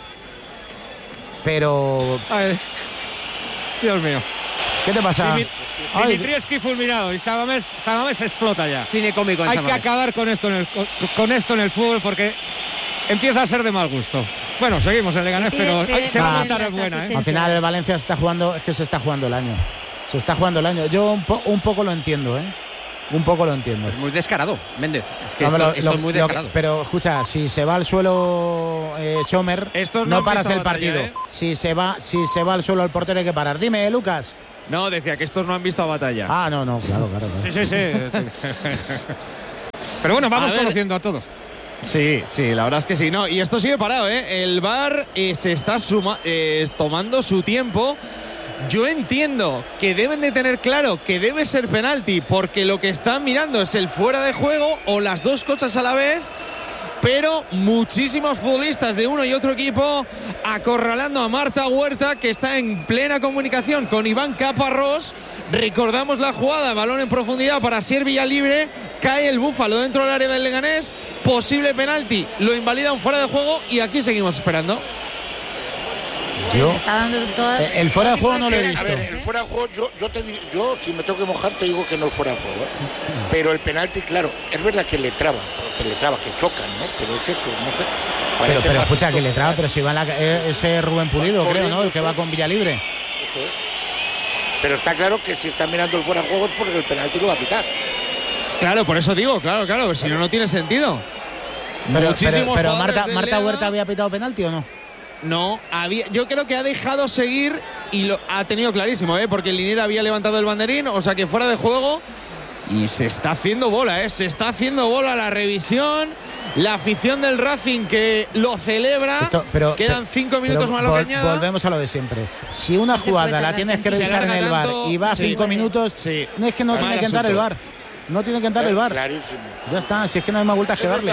pero Dios mío, ¿qué te pasa? Dimitrievski fulminado y San Mamés explota ya. Cine cómico en Hay que acabar con esto en el fútbol porque empieza a ser de mal gusto. Bueno, seguimos en Leganés, pero se va a matar es buena. Al final el Valencia se está jugando el año. Se está jugando el año. Yo un poco lo entiendo, Un poco lo entiendo. Es muy descarado, Méndez. Es que esto es muy descarado. Pero escucha, si se va al suelo Sommer, no paras el partido. Si se va al suelo el portero hay que parar. Dime, Lucas. No, decía que estos no han visto a batalla. No, claro. Sí. Pero bueno, vamos conociendo a todos. Sí, la verdad es que sí. No, y esto sigue parado, El VAR se está tomando su tiempo. Yo entiendo que deben de tener claro que debe ser penalti, porque lo que están mirando es el fuera de juego o las dos cosas a la vez. Pero muchísimos futbolistas de uno y otro equipo acorralando a Marta Huerta, que está en plena comunicación con Iván Caparrós. Recordamos la jugada, balón en profundidad para Asier Villalibre, cae el Búfalo dentro del área del Leganés, posible penalti, lo invalida un fuera de juego y aquí seguimos esperando. El fuera de juego no lo he visto. A ver, el fuera de juego, yo si me tengo que mojar te digo que no es fuera de juego. Pero el penalti, claro, es verdad que le traba, que chocan, ¿no? Pero es eso, no sé. Pero escucha, que le traba, pero si va ese Rubén Pulido, creo, ¿no? El que va con Villalibre. Eso es. Pero está claro que si están mirando el fuera de juego es porque el penalti lo va a quitar. Claro, por eso digo, claro, si no tiene sentido. Pero Marta Huerta había pitado penalti ¿o no? No, yo creo que ha dejado seguir y lo ha tenido clarísimo, porque el Linier había levantado el banderín, o sea que fuera de juego y se está haciendo bola, se está haciendo bola la revisión, la afición del Racing que lo celebra. Quedan 5 minutos más lo que añada. Volvemos a lo de siempre. Si una jugada la tienes que revisar en el VAR y va 5 minutos, es que no tiene que entrar el VAR. No tiene que entrar el VAR. Clarísimo. Ya está, si es que no hay más vueltas que darle.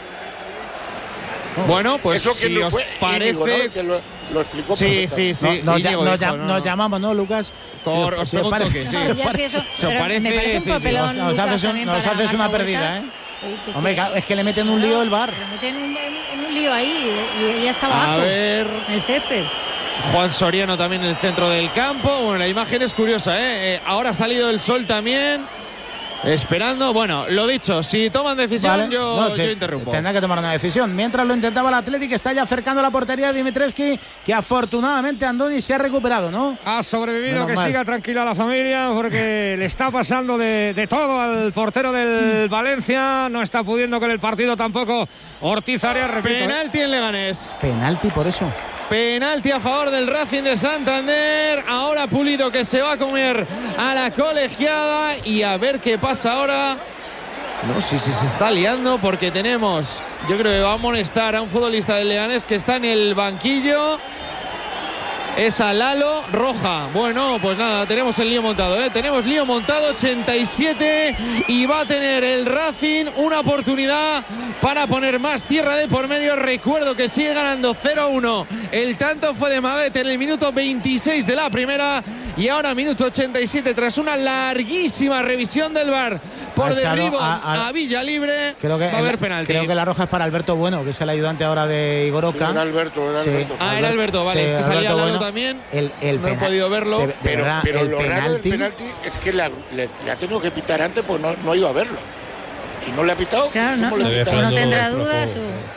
Bueno, pues eso que si no os fue parece Íñigo, ¿no? Que lo explicó. Sí. Nos llamamos, ¿no, Lucas? Os pregunto que sí. ¿Os parece un papelón? Nos haces una perdida, Hombre, es que le meten un lío el VAR. Le meten en un lío ahí y ella está abajo. A ver. El césped. Juan Soriano también en el centro del campo. Bueno, la imagen es curiosa, Ahora ha salido el sol también. Esperando, bueno, lo dicho, si toman decisión, yo interrumpo. Tendrá que tomar una decisión. Mientras lo intentaba el Athletic, está ya acercando la portería de Dimitrescu, que afortunadamente Andoni se ha recuperado, ¿no? Ha sobrevivido, que siga tranquila la familia, porque le está pasando de todo al portero del Valencia. No está pudiendo con el partido tampoco Ortiz Arias, repito. Penalti en Leganés. Penalti por eso. Penalti a favor del Racing de Santander. Ahora Pulido, que se va a comer a la colegiada y a ver qué pasa ahora. No sé si se está liando porque tenemos, yo creo que va a amonestar a un futbolista del Leganés que está en el banquillo. Es a Lalo, roja. Bueno, pues nada, tenemos el lío montado, Tenemos lío montado, 87, y va a tener el Racing una oportunidad para poner más tierra de por medio. Recuerdo que sigue ganando 0-1. El tanto fue de Maguete en el minuto 26 de la primera y ahora minuto 87 tras una larguísima revisión del VAR por derribo a Villalibre. Creo que va a haber penalti. Creo que la roja es para Alberto Bueno, que es el ayudante ahora de Igor Oca. Sí, era Alberto. Era Alberto, vale, es que salía Lalo bueno. También no he podido verlo, pero lo raro del penalti es que le ha tenido que pitar antes, pues no ha ido a verlo. Si no le ha pitado, claro, no tendrá dudas.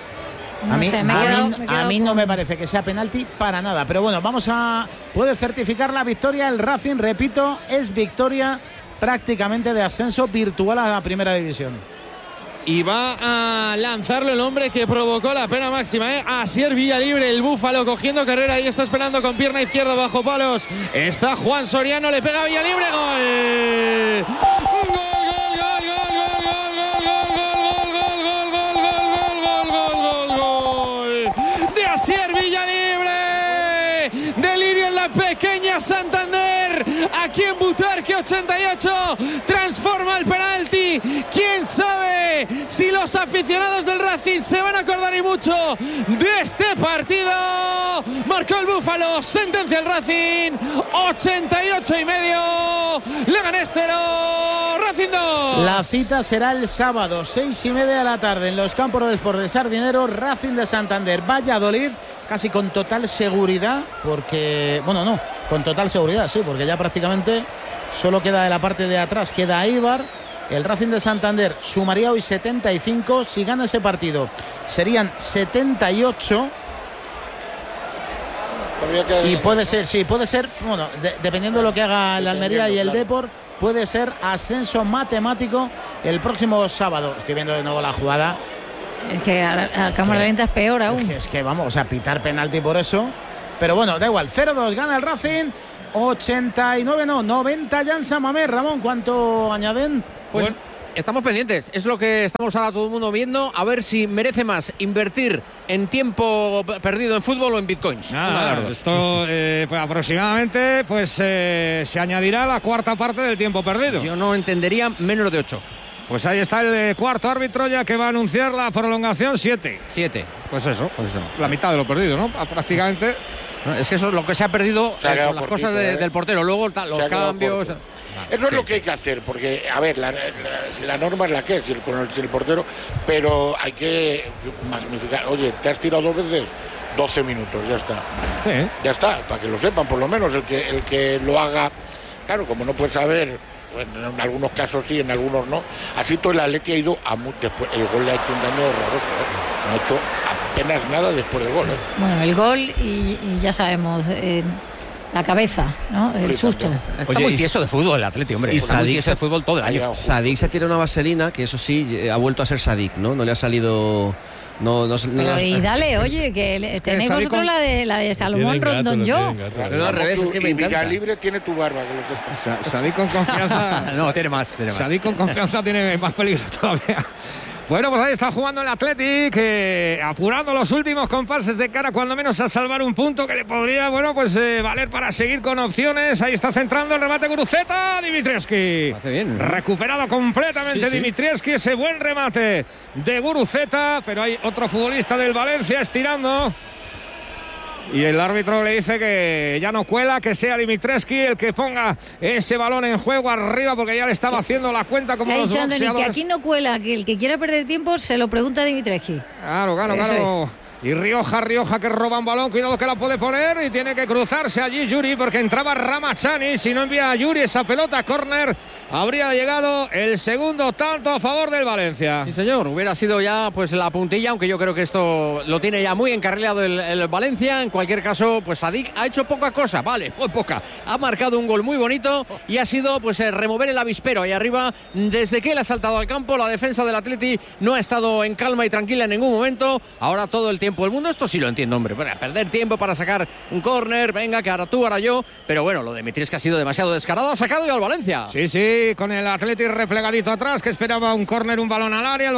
A mí no me parece que sea penalti para nada, pero bueno, puede certificar la victoria el Racing, repito, es victoria prácticamente de ascenso virtual a la primera división. Y va a lanzarlo el hombre que provocó la pena máxima, Asier Villalibre, el Búfalo cogiendo carrera y está esperando con pierna izquierda bajo palos. Está Juan Soriano, le pega a Villalibre, gol. Gol de Asier Villalibre. Delirio en la pequeña Santander. Aquí en Butarque 88 transforma el penalti. ¿Quién sabe si los aficionados del Racing se van a acordar y mucho de este partido? Marcó el Búfalo, sentencia el Racing, 88,5. Leganés 0, Racing 2. La cita será el sábado, 6:30 de la tarde, en los campos de Sport de Sardinero. Racing de Santander, Valladolid, casi con total seguridad, porque, bueno, no, con total seguridad, sí, porque ya prácticamente solo queda de la parte de atrás, queda Eibar. El Racing de Santander sumaría hoy 75, si gana ese partido serían 78 Y puede ser, bueno, dependiendo de lo que haga el Almería y el Depor, puede ser ascenso matemático el próximo sábado. Estoy viendo de nuevo la jugada. Es que a cámara lenta es peor aún. Es que vamos a pitar penalti por eso. Pero bueno, da igual. 0-2 gana el Racing. 90 ya en San Mamés. Ramón, ¿cuánto añaden? Pues estamos pendientes. Es lo que estamos ahora todo el mundo viendo. A ver si merece más invertir en tiempo perdido en fútbol o en bitcoins. Esto pues aproximadamente se añadirá la cuarta parte del tiempo perdido. Yo no entendería menos de 8. Pues ahí está el cuarto árbitro ya que va a anunciar la prolongación. 7. Pues eso. La mitad de lo perdido, ¿no? Prácticamente. Es que eso es lo que se ha perdido con las cosas del portero. Luego los cambios. Eso es lo que hay que hacer, porque, a ver, la norma es la que es, con el portero, pero hay que magnificar. Oye, te has tirado 2 veces, 12 minutos, ya está. Sí. Ya está, para que lo sepan, por lo menos, el que lo haga. Claro, como no puedes saber, bueno, en algunos casos sí, en algunos no. Así todo el Atleti ha ido después. El gol le ha hecho un daño horroroso, no ha hecho apenas nada después del gol. Bueno, el gol y ya sabemos. La cabeza, ¿no? El susto. Está muy tieso de fútbol el Atleti, hombre. Y Sadik de fútbol todo el año. Sadik se tira una vaselina, que eso sí, ha vuelto a ser Sadik, ¿no? No le ha salido... Pero y dale, oye, que tenéis vosotros la de Salomón Rondón yo. No, al revés, es que me encanta. Libre tiene tu barba, que lo sepas. Sadik con confianza... No, tiene más. Sadik con confianza tiene más peligro todavía. Bueno, pues ahí está jugando el Athletic, apurando los últimos compases de cara, cuando menos a salvar un punto que le podría, valer para seguir con opciones. Ahí está centrando el remate Guruceta, Dimitrievski. Hace bien, ¿no? Recuperado completamente Dimitrievski, ese buen remate de Guruceta, pero hay otro futbolista del Valencia estirando. Y el árbitro le dice que ya no cuela, que sea Dimitrievski el que ponga ese balón en juego arriba, porque ya le estaba haciendo la cuenta como los boxeadores. Que aquí no cuela, que el que quiera perder tiempo se lo pregunta a Dimitrievski. Claro. Y Rioja que roba un balón, cuidado que la puede poner y tiene que cruzarse allí Yuri porque entraba Ramachani. Si no envía a Yuri esa pelota, córner, habría llegado el segundo tanto a favor del Valencia. Sí, señor, hubiera sido ya pues la puntilla, aunque yo creo que esto lo tiene ya muy encarrilado el Valencia. En cualquier caso, pues Sadik ha hecho poca cosa, muy poca. Ha marcado un gol muy bonito y ha sido remover el avispero ahí arriba. Desde que él ha saltado al campo, la defensa del Atleti no ha estado en calma y tranquila en ningún momento. Ahora todo el tiempo del mundo, esto sí lo entiendo, hombre. Perder tiempo para sacar un córner, venga, que ahora tú, ahora yo. Pero bueno, lo de Dimitrievski ha sido demasiado descarado, ha sacado ya al Valencia. Sí, con el Athletic replegadito atrás, que esperaba un córner, un balón al área.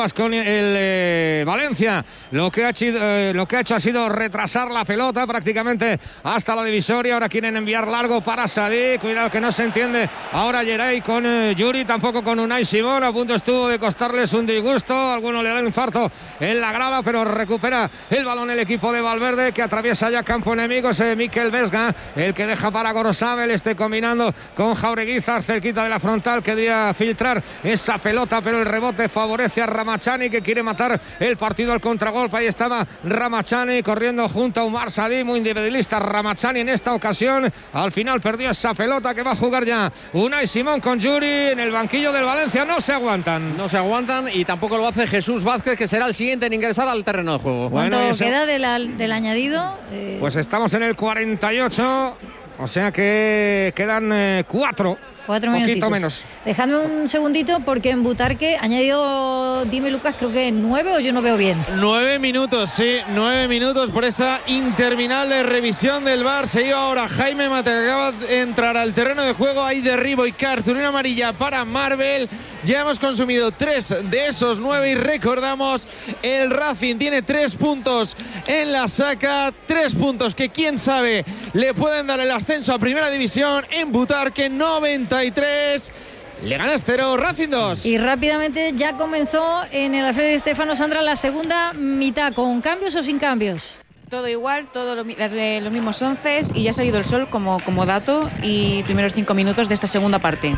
El Valencia lo que ha hecho ha sido retrasar la pelota prácticamente hasta la divisoria. Ahora quieren enviar largo para Sadik. Cuidado que no se entiende ahora Geray con Yuri, tampoco con Unai Simón. A punto estuvo de costarles un disgusto. Alguno le da un infarto en la grada, pero recupera el balón el equipo de Valverde, que atraviesa ya campo enemigo. Es Mikel Vesga el que deja para Gorosabel, combinando con Jaureguizar cerquita de la frontal. Quería filtrar esa pelota, pero el rebote favorece a Ramachani, que quiere matar el partido al contragolpe. Ahí estaba Ramachani corriendo junto a Umar Sadí, muy individualista Ramachani en esta ocasión. Al final perdió esa pelota que va a jugar ya Unai Simón con Yuri en el banquillo del Valencia. No se aguantan y tampoco lo hace Jesús Vázquez, que será el siguiente en ingresar al terreno de juego. ¿Cuánto queda del añadido? Pues estamos en el 48, o sea que quedan 4 minutitos. Menos. Dejadme un segundito, porque en Butarque ha añadido, dime Lucas, creo que 9 o yo no veo bien. 9 minutos, sí, 9 minutos por esa interminable revisión del VAR. Se iba ahora Jaime Mata, que acaba de entrar al terreno de juego. Hay derribo y cartulina amarilla para Marvel. Ya hemos consumido 3 de esos 9 y recordamos, el Racing tiene 3 puntos en la saca, 3 puntos que quién sabe le pueden dar el ascenso a Primera División. En Butarque 93, Leganés 0, Racing 2. Y rápidamente ya comenzó en el Alfredo Di Stéfano, Sandra, la segunda mitad, ¿con cambios o sin cambios? Todo igual, todos los mismos 11, y ya ha salido el sol como dato, y primeros 5 minutos de esta segunda parte.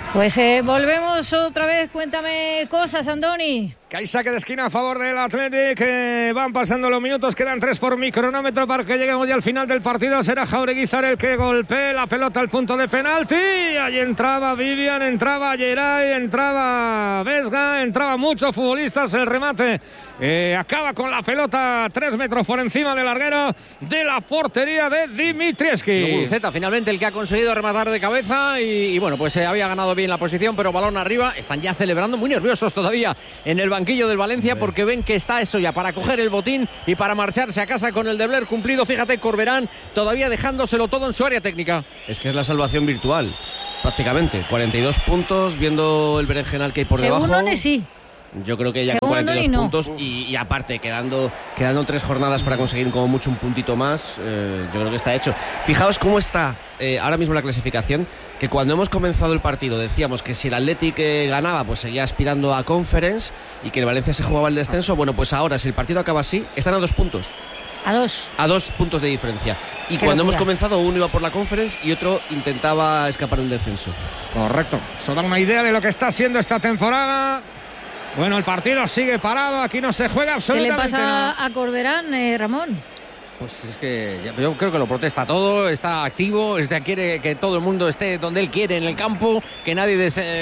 Pues volvemos otra vez. Cuéntame cosas, Andoni. Que hay saque de esquina a favor del Athletic, que van pasando los minutos, quedan 3 por mi cronómetro para que lleguemos ya al final del partido. Será Jaureguizar el que golpee la pelota al punto de penalti. Ahí entraba Vivian, entraba Geray, entraba Vesga, entraba muchos futbolistas. El remate acaba con la pelota 3 metros por encima del larguero de la portería de Dimitrievski. Guruceta finalmente el que ha conseguido rematar de cabeza y bueno, pues había ganado bien la posición, pero balón arriba. Están ya celebrando, muy nerviosos todavía en el banquillo del Valencia, porque ven que está eso ya para coger el botín y para marcharse a casa con el deber cumplido. Fíjate, Corberán todavía dejándoselo todo en su área técnica. Es que es la salvación virtual, prácticamente. 42 puntos, viendo el berenjenal que hay por debajo. Según sí. Yo creo que ya con 42 puntos y aparte quedando 3 jornadas para conseguir como mucho un puntito más, yo creo que está hecho. Fijaos cómo está ahora mismo la clasificación, que cuando hemos comenzado el partido decíamos que si el Athletic ganaba pues seguía aspirando a Conference y que el Valencia se jugaba el descenso. Bueno, pues ahora si el partido acaba así, están a 2 puntos. A 2 puntos de diferencia. Y cuando hemos comenzado, uno iba por la Conference y otro intentaba escapar del descenso. Correcto. Eso da una idea de lo que está siendo esta temporada. Bueno, el partido sigue parado, aquí no se juega absolutamente nada. ¿Qué le pasa a Corberán, Ramón? Pues es que yo creo que lo protesta todo, está activo, quiere que todo el mundo esté donde él quiere en el campo, que nadie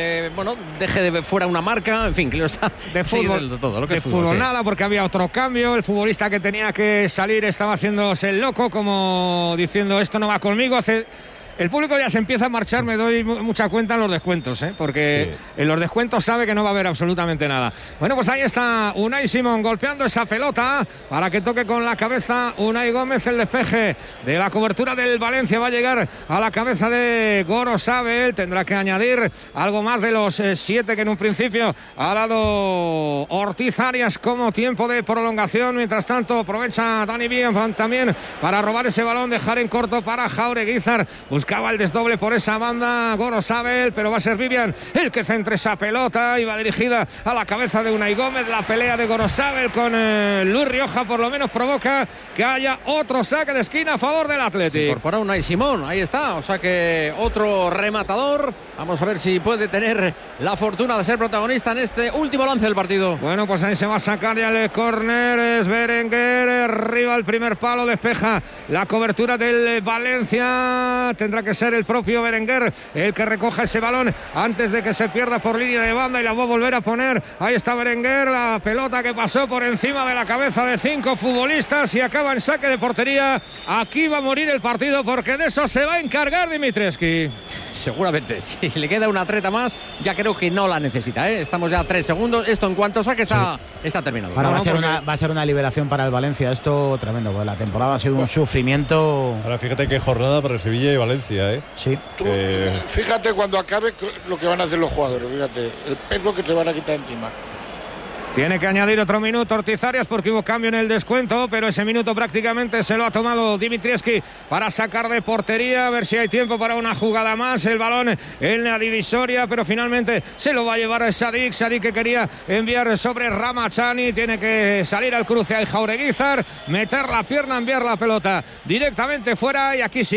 deje de fuera una marca, en fin, que lo está de fútbol, todo, lo que de es fútbol, sí. Nada, porque había otro cambio, el futbolista que tenía que salir estaba haciéndose el loco, como diciendo esto no va conmigo. El público ya se empieza a marchar, me doy mucha cuenta en los descuentos, porque en los descuentos sabe que no va a haber absolutamente nada. Bueno, pues ahí está Unai Simón golpeando esa pelota para que toque con la cabeza Unai Gómez. El despeje de la cobertura del Valencia va a llegar a la cabeza de Gorosabel. Tendrá que añadir algo más de los 7 que en un principio ha dado Ortiz Arias como tiempo de prolongación. Mientras tanto aprovecha Dani Vivian también para robar ese balón, dejar en corto para Jaureguizar. Buscaba el desdoble por esa banda Gorosabel, pero va a ser Vivian el que centre esa pelota y va dirigida a la cabeza de Unai Gómez. La pelea de Gorosabel con Luis Rioja por lo menos provoca que haya otro saque de esquina a favor del Athletic. Incorpora Unai Simón, ahí está, o sea que otro rematador. Vamos a ver si puede tener la fortuna de ser protagonista en este último lance del partido. Bueno, pues ahí se va a sacar ya el córner. Es Berenguer, arriba el primer palo, despeja la cobertura del Valencia. Tendrá que ser el propio Berenguer el que recoja ese balón antes de que se pierda por línea de banda y la va a volver a poner. Ahí está Berenguer, la pelota que pasó por encima de la cabeza de 5 futbolistas y acaba en saque de portería. Aquí va a morir el partido porque de eso se va a encargar Dimitrievski. Seguramente, si le queda una treta más, ya creo que no la necesita, Estamos ya a 3 segundos. Esto en cuanto saque está terminado. Ahora va a ser una liberación para el Valencia. Esto tremendo, porque la temporada ha sido un sufrimiento. Ahora fíjate qué jornada para Sevilla y Valencia, Sí. Fíjate cuando acabe lo que van a hacer los jugadores. Fíjate, el peso que se van a quitar encima. Tiene que añadir otro minuto Ortiz Arias porque hubo cambio en el descuento, pero ese minuto prácticamente se lo ha tomado Dimitrievski para sacar de portería, a ver si hay tiempo para una jugada más. El balón en la divisoria, pero finalmente se lo va a llevar a Sadik que quería enviar sobre Ramachani. Tiene que salir al cruce a Jaureguizar, meter la pierna, enviar la pelota directamente fuera y aquí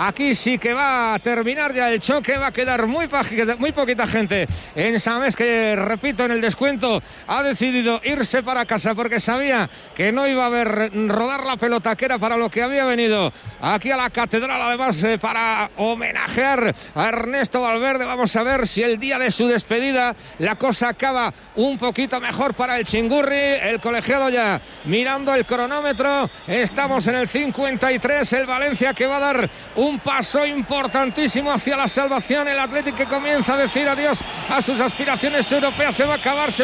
sí que va a terminar ya el choque. Va a quedar muy poquita gente en Samés, que repito, en el descuento ha decidido irse para casa porque sabía que no iba a haber rodar la pelota, que era para lo que había venido aquí a la catedral, además para homenajear a Ernesto Valverde. Vamos a ver si el día de su despedida la cosa acaba un poquito mejor para el Chingurri. El colegiado ya mirando el cronómetro, estamos en el 53. El Valencia que va a dar un paso importantísimo hacia la salvación. El Athletic que comienza a decir adiós a sus aspiraciones europeas. Se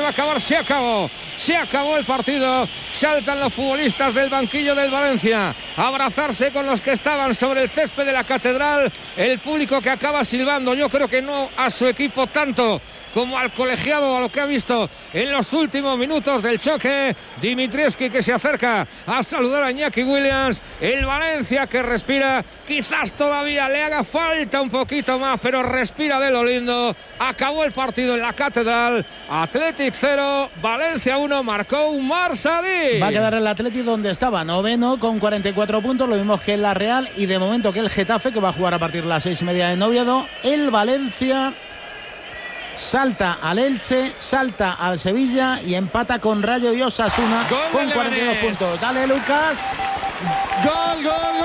acabó el partido. Saltan los futbolistas del banquillo del Valencia a abrazarse con los que estaban sobre el césped de la catedral. El público que acaba silbando, yo creo que no a su equipo tanto como al colegiado, a lo que ha visto en los últimos minutos del choque. Dimitrievski que se acerca a saludar a Iñaki Williams. El Valencia que respira, quizás todavía le haga falta un poquito más, pero respira de lo lindo. Acabó el partido en la catedral. Athletic 0, Valencia 1, marcó Umar Sadik. Va a quedar el Athletic donde estaba, noveno con 44 puntos, lo mismo que la Real y de momento que el Getafe, que va a jugar a partir de las 6:30 en Oviedo. El Valencia salta al Elche, salta al Sevilla y empata con Rayo y Osasuna con 42 puntos. Dale, Lucas. Gol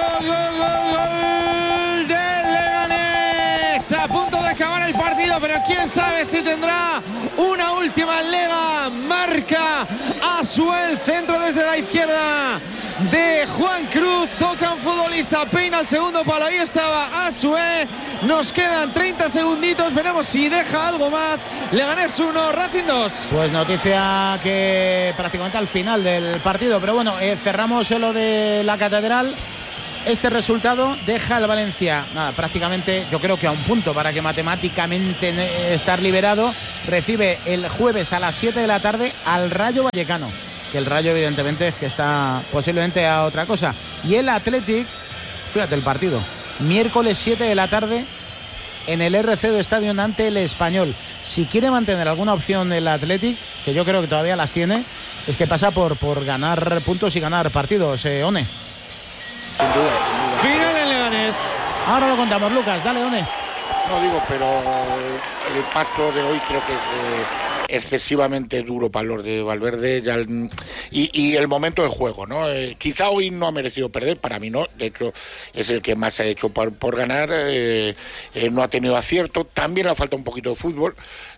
del Leganés. A punto de acabar el partido, pero quién sabe si tendrá una última lega. Marca Asuel, centro desde la izquierda de Juan Cruz, toca un futbolista, peina al segundo palo, ahí estaba Asue. Nos quedan 30 segunditos, veremos si deja algo más. Leganés 1, Racing 2. Pues noticia que prácticamente al final del partido, pero bueno, cerramos lo de la Catedral. Este resultado deja al Valencia, prácticamente yo creo que a un punto para que matemáticamente estar liberado. Recibe el jueves a las 7 de la tarde al Rayo Vallecano, que el Rayo evidentemente es que está posiblemente a otra cosa. Y el Athletic, fíjate el partido, miércoles 7 de la tarde en el RC de Estadio ante el Español. Si quiere mantener alguna opción el Athletic, que yo creo que todavía las tiene, es que pasa por ganar puntos y ganar partidos, One. Sin duda. Final en Leganés. Ahora lo contamos, Lucas, dale, One. No digo, pero el paso de hoy creo que es excesivamente duro para los de Valverde y el momento de juego, ¿no? Quizá hoy no ha merecido perder, para mí no, de hecho es el que más ha hecho por ganar, no ha tenido acierto, también le falta un poquito de fútbol,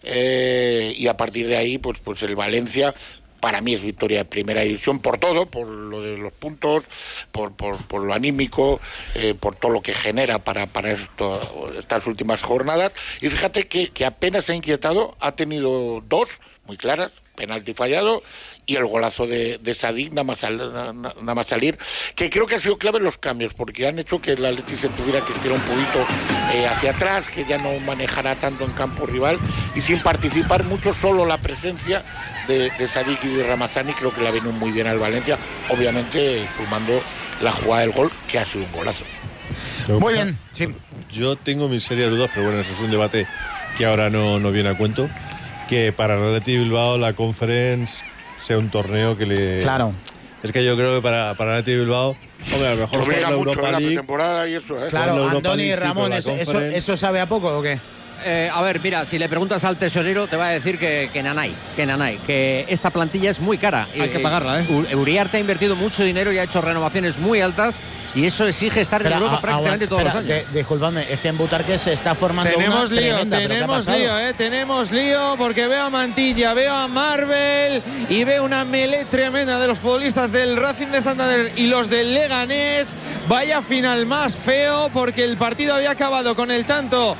y a partir de ahí pues el Valencia para mí es victoria de primera división por todo, por lo de los puntos, por lo anímico, por todo lo que genera para estas últimas jornadas. Y fíjate que apenas se ha inquietado, ha tenido dos muy claras, penalti fallado y el golazo de Sadik nada más salir, que creo que ha sido clave los cambios, porque han hecho que el Atleti se tuviera que estirar un poquito hacia atrás, que ya no manejará tanto en campo rival, y sin participar mucho, solo la presencia de Sadik y de Ramazani creo que la viene muy bien al Valencia, obviamente sumando la jugada del gol, que ha sido un golazo. Muy bien, sí. Yo tengo mis serias dudas, pero bueno, eso es un debate que ahora no viene a cuento, que para el Athletic Bilbao la Conference sea un torneo que le... Claro. Es que yo creo que para el Athletic Bilbao, hombre, a lo mejor juega la mucho Europa en la League, pretemporada y eso, Claro, Andoni y Ramón, ¿eso sabe a poco o qué? A ver, mira, si le preguntas al tesorero te va a decir que nanay, que esta plantilla es muy cara. Hay que pagarla, Uriarte ha invertido mucho dinero y ha hecho renovaciones muy altas y eso exige estar en Europa prácticamente todos los años. Disculpadme, es que en Butarque se está formando tenemos una lío, tremenda, tenemos lío porque veo a Mantilla, veo a Marvel y veo una melé tremenda de los futbolistas del Racing de Santander y los del Leganés. Vaya final más feo, porque el partido había acabado con el tanto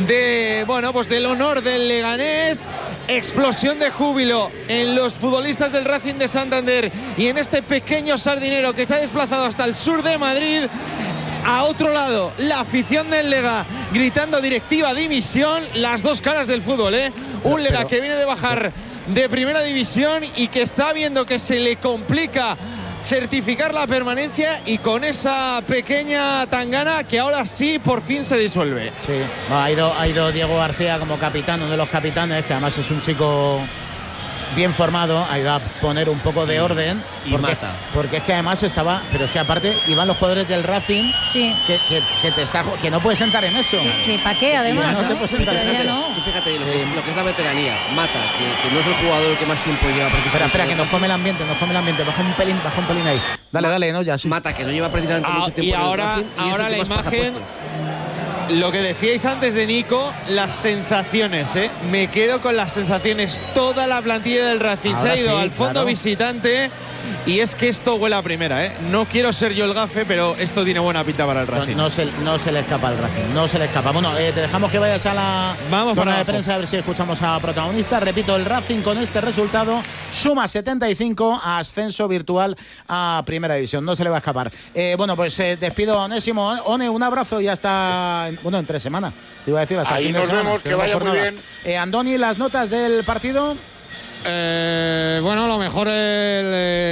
del honor del Leganés. Explosión de júbilo en los futbolistas del Racing de Santander y en este pequeño sardinero que se ha desplazado hasta el sur de Madrid. A otro lado, la afición del Lega gritando directiva dimisión. Las dos caras del fútbol, un Lega que viene de bajar de primera división y que está viendo que se le complica certificar la permanencia, y con esa pequeña tangana que ahora sí por fin se disuelve. Sí, ha ido Diego García como capitán, uno de los capitanes, que además es un chico bien formado, ha ido a poner un poco de orden y mata. Porque es que además estaba, pero es que aparte iban los jugadores del Racing, sí, que no puedes sentar en eso. Que pa' qué además, no te puedes sentar en eso. No. Y fíjate lo que es la veteranía, Mata, que no es el jugador que más tiempo lleva precisamente. Espera, que nos come el ambiente, baja un pelín ahí. Dale, no, ya sí. Mata, que no lleva precisamente mucho tiempo. Y ahora la imagen, lo que decíais antes de Nico, las sensaciones, me quedo con las sensaciones. Toda la plantilla del Racing se ha ido al fondo visitante, y es que esto huele a primera, No quiero ser yo el gafe, pero esto tiene buena pinta para el Racing. No se le escapa al Racing, no se le escapa. Bueno, te dejamos que vayas a la zona de prensa a ver si escuchamos a protagonista. Repito, el Racing con este resultado suma 75, a ascenso virtual a primera división, no se le va a escapar. Pues despido a Onésimo. One, un abrazo y hasta en 3 semanas. Te iba a decir, hasta ahí nos vemos, que vaya muy bien. Andoni, las notas del partido. Lo mejor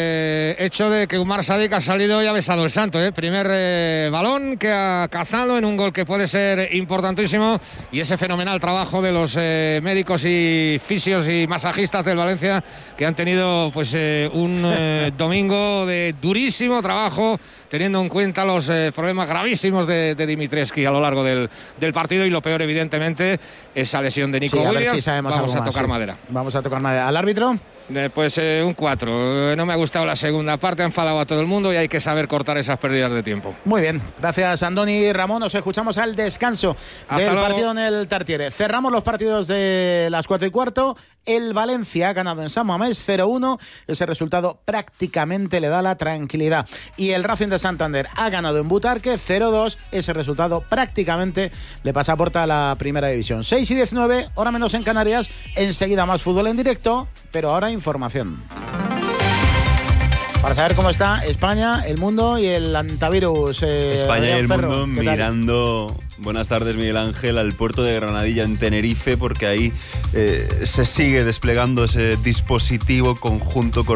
hecho de que Umar Sadik ha salido y ha besado el santo. Primer balón que ha cazado en un gol que puede ser importantísimo, y ese fenomenal trabajo de los médicos y fisios y masajistas del Valencia, que han tenido pues un domingo de durísimo trabajo, teniendo en cuenta los problemas gravísimos de Dimitrescu a lo largo del partido, y lo peor evidentemente esa lesión de Nico Williams. Si vamos a tocar madera. Vamos a tocar madera. ¿Al árbitro? Pues un 4. No me ha gustado la segunda parte, ha enfadado a todo el mundo y hay que saber cortar esas pérdidas de tiempo. Muy bien, gracias Andoni y Ramón. Nos escuchamos al descanso del partido en el Tartiere. Cerramos los partidos de las 4:15. El Valencia ha ganado en San Mamés 0-1. Ese resultado prácticamente le da la tranquilidad. Y el Racing de Santander ha ganado en Butarque 0-2. Ese resultado prácticamente le pasaporta a la primera división. 6:19, hora menos en Canarias. Enseguida más fútbol en directo, pero ahora información. Para saber cómo está España, el mundo y el antivirus. España y el mundo mirando, buenas tardes Miguel Ángel, al puerto de Granadilla en Tenerife, porque ahí se sigue desplegando ese dispositivo conjunto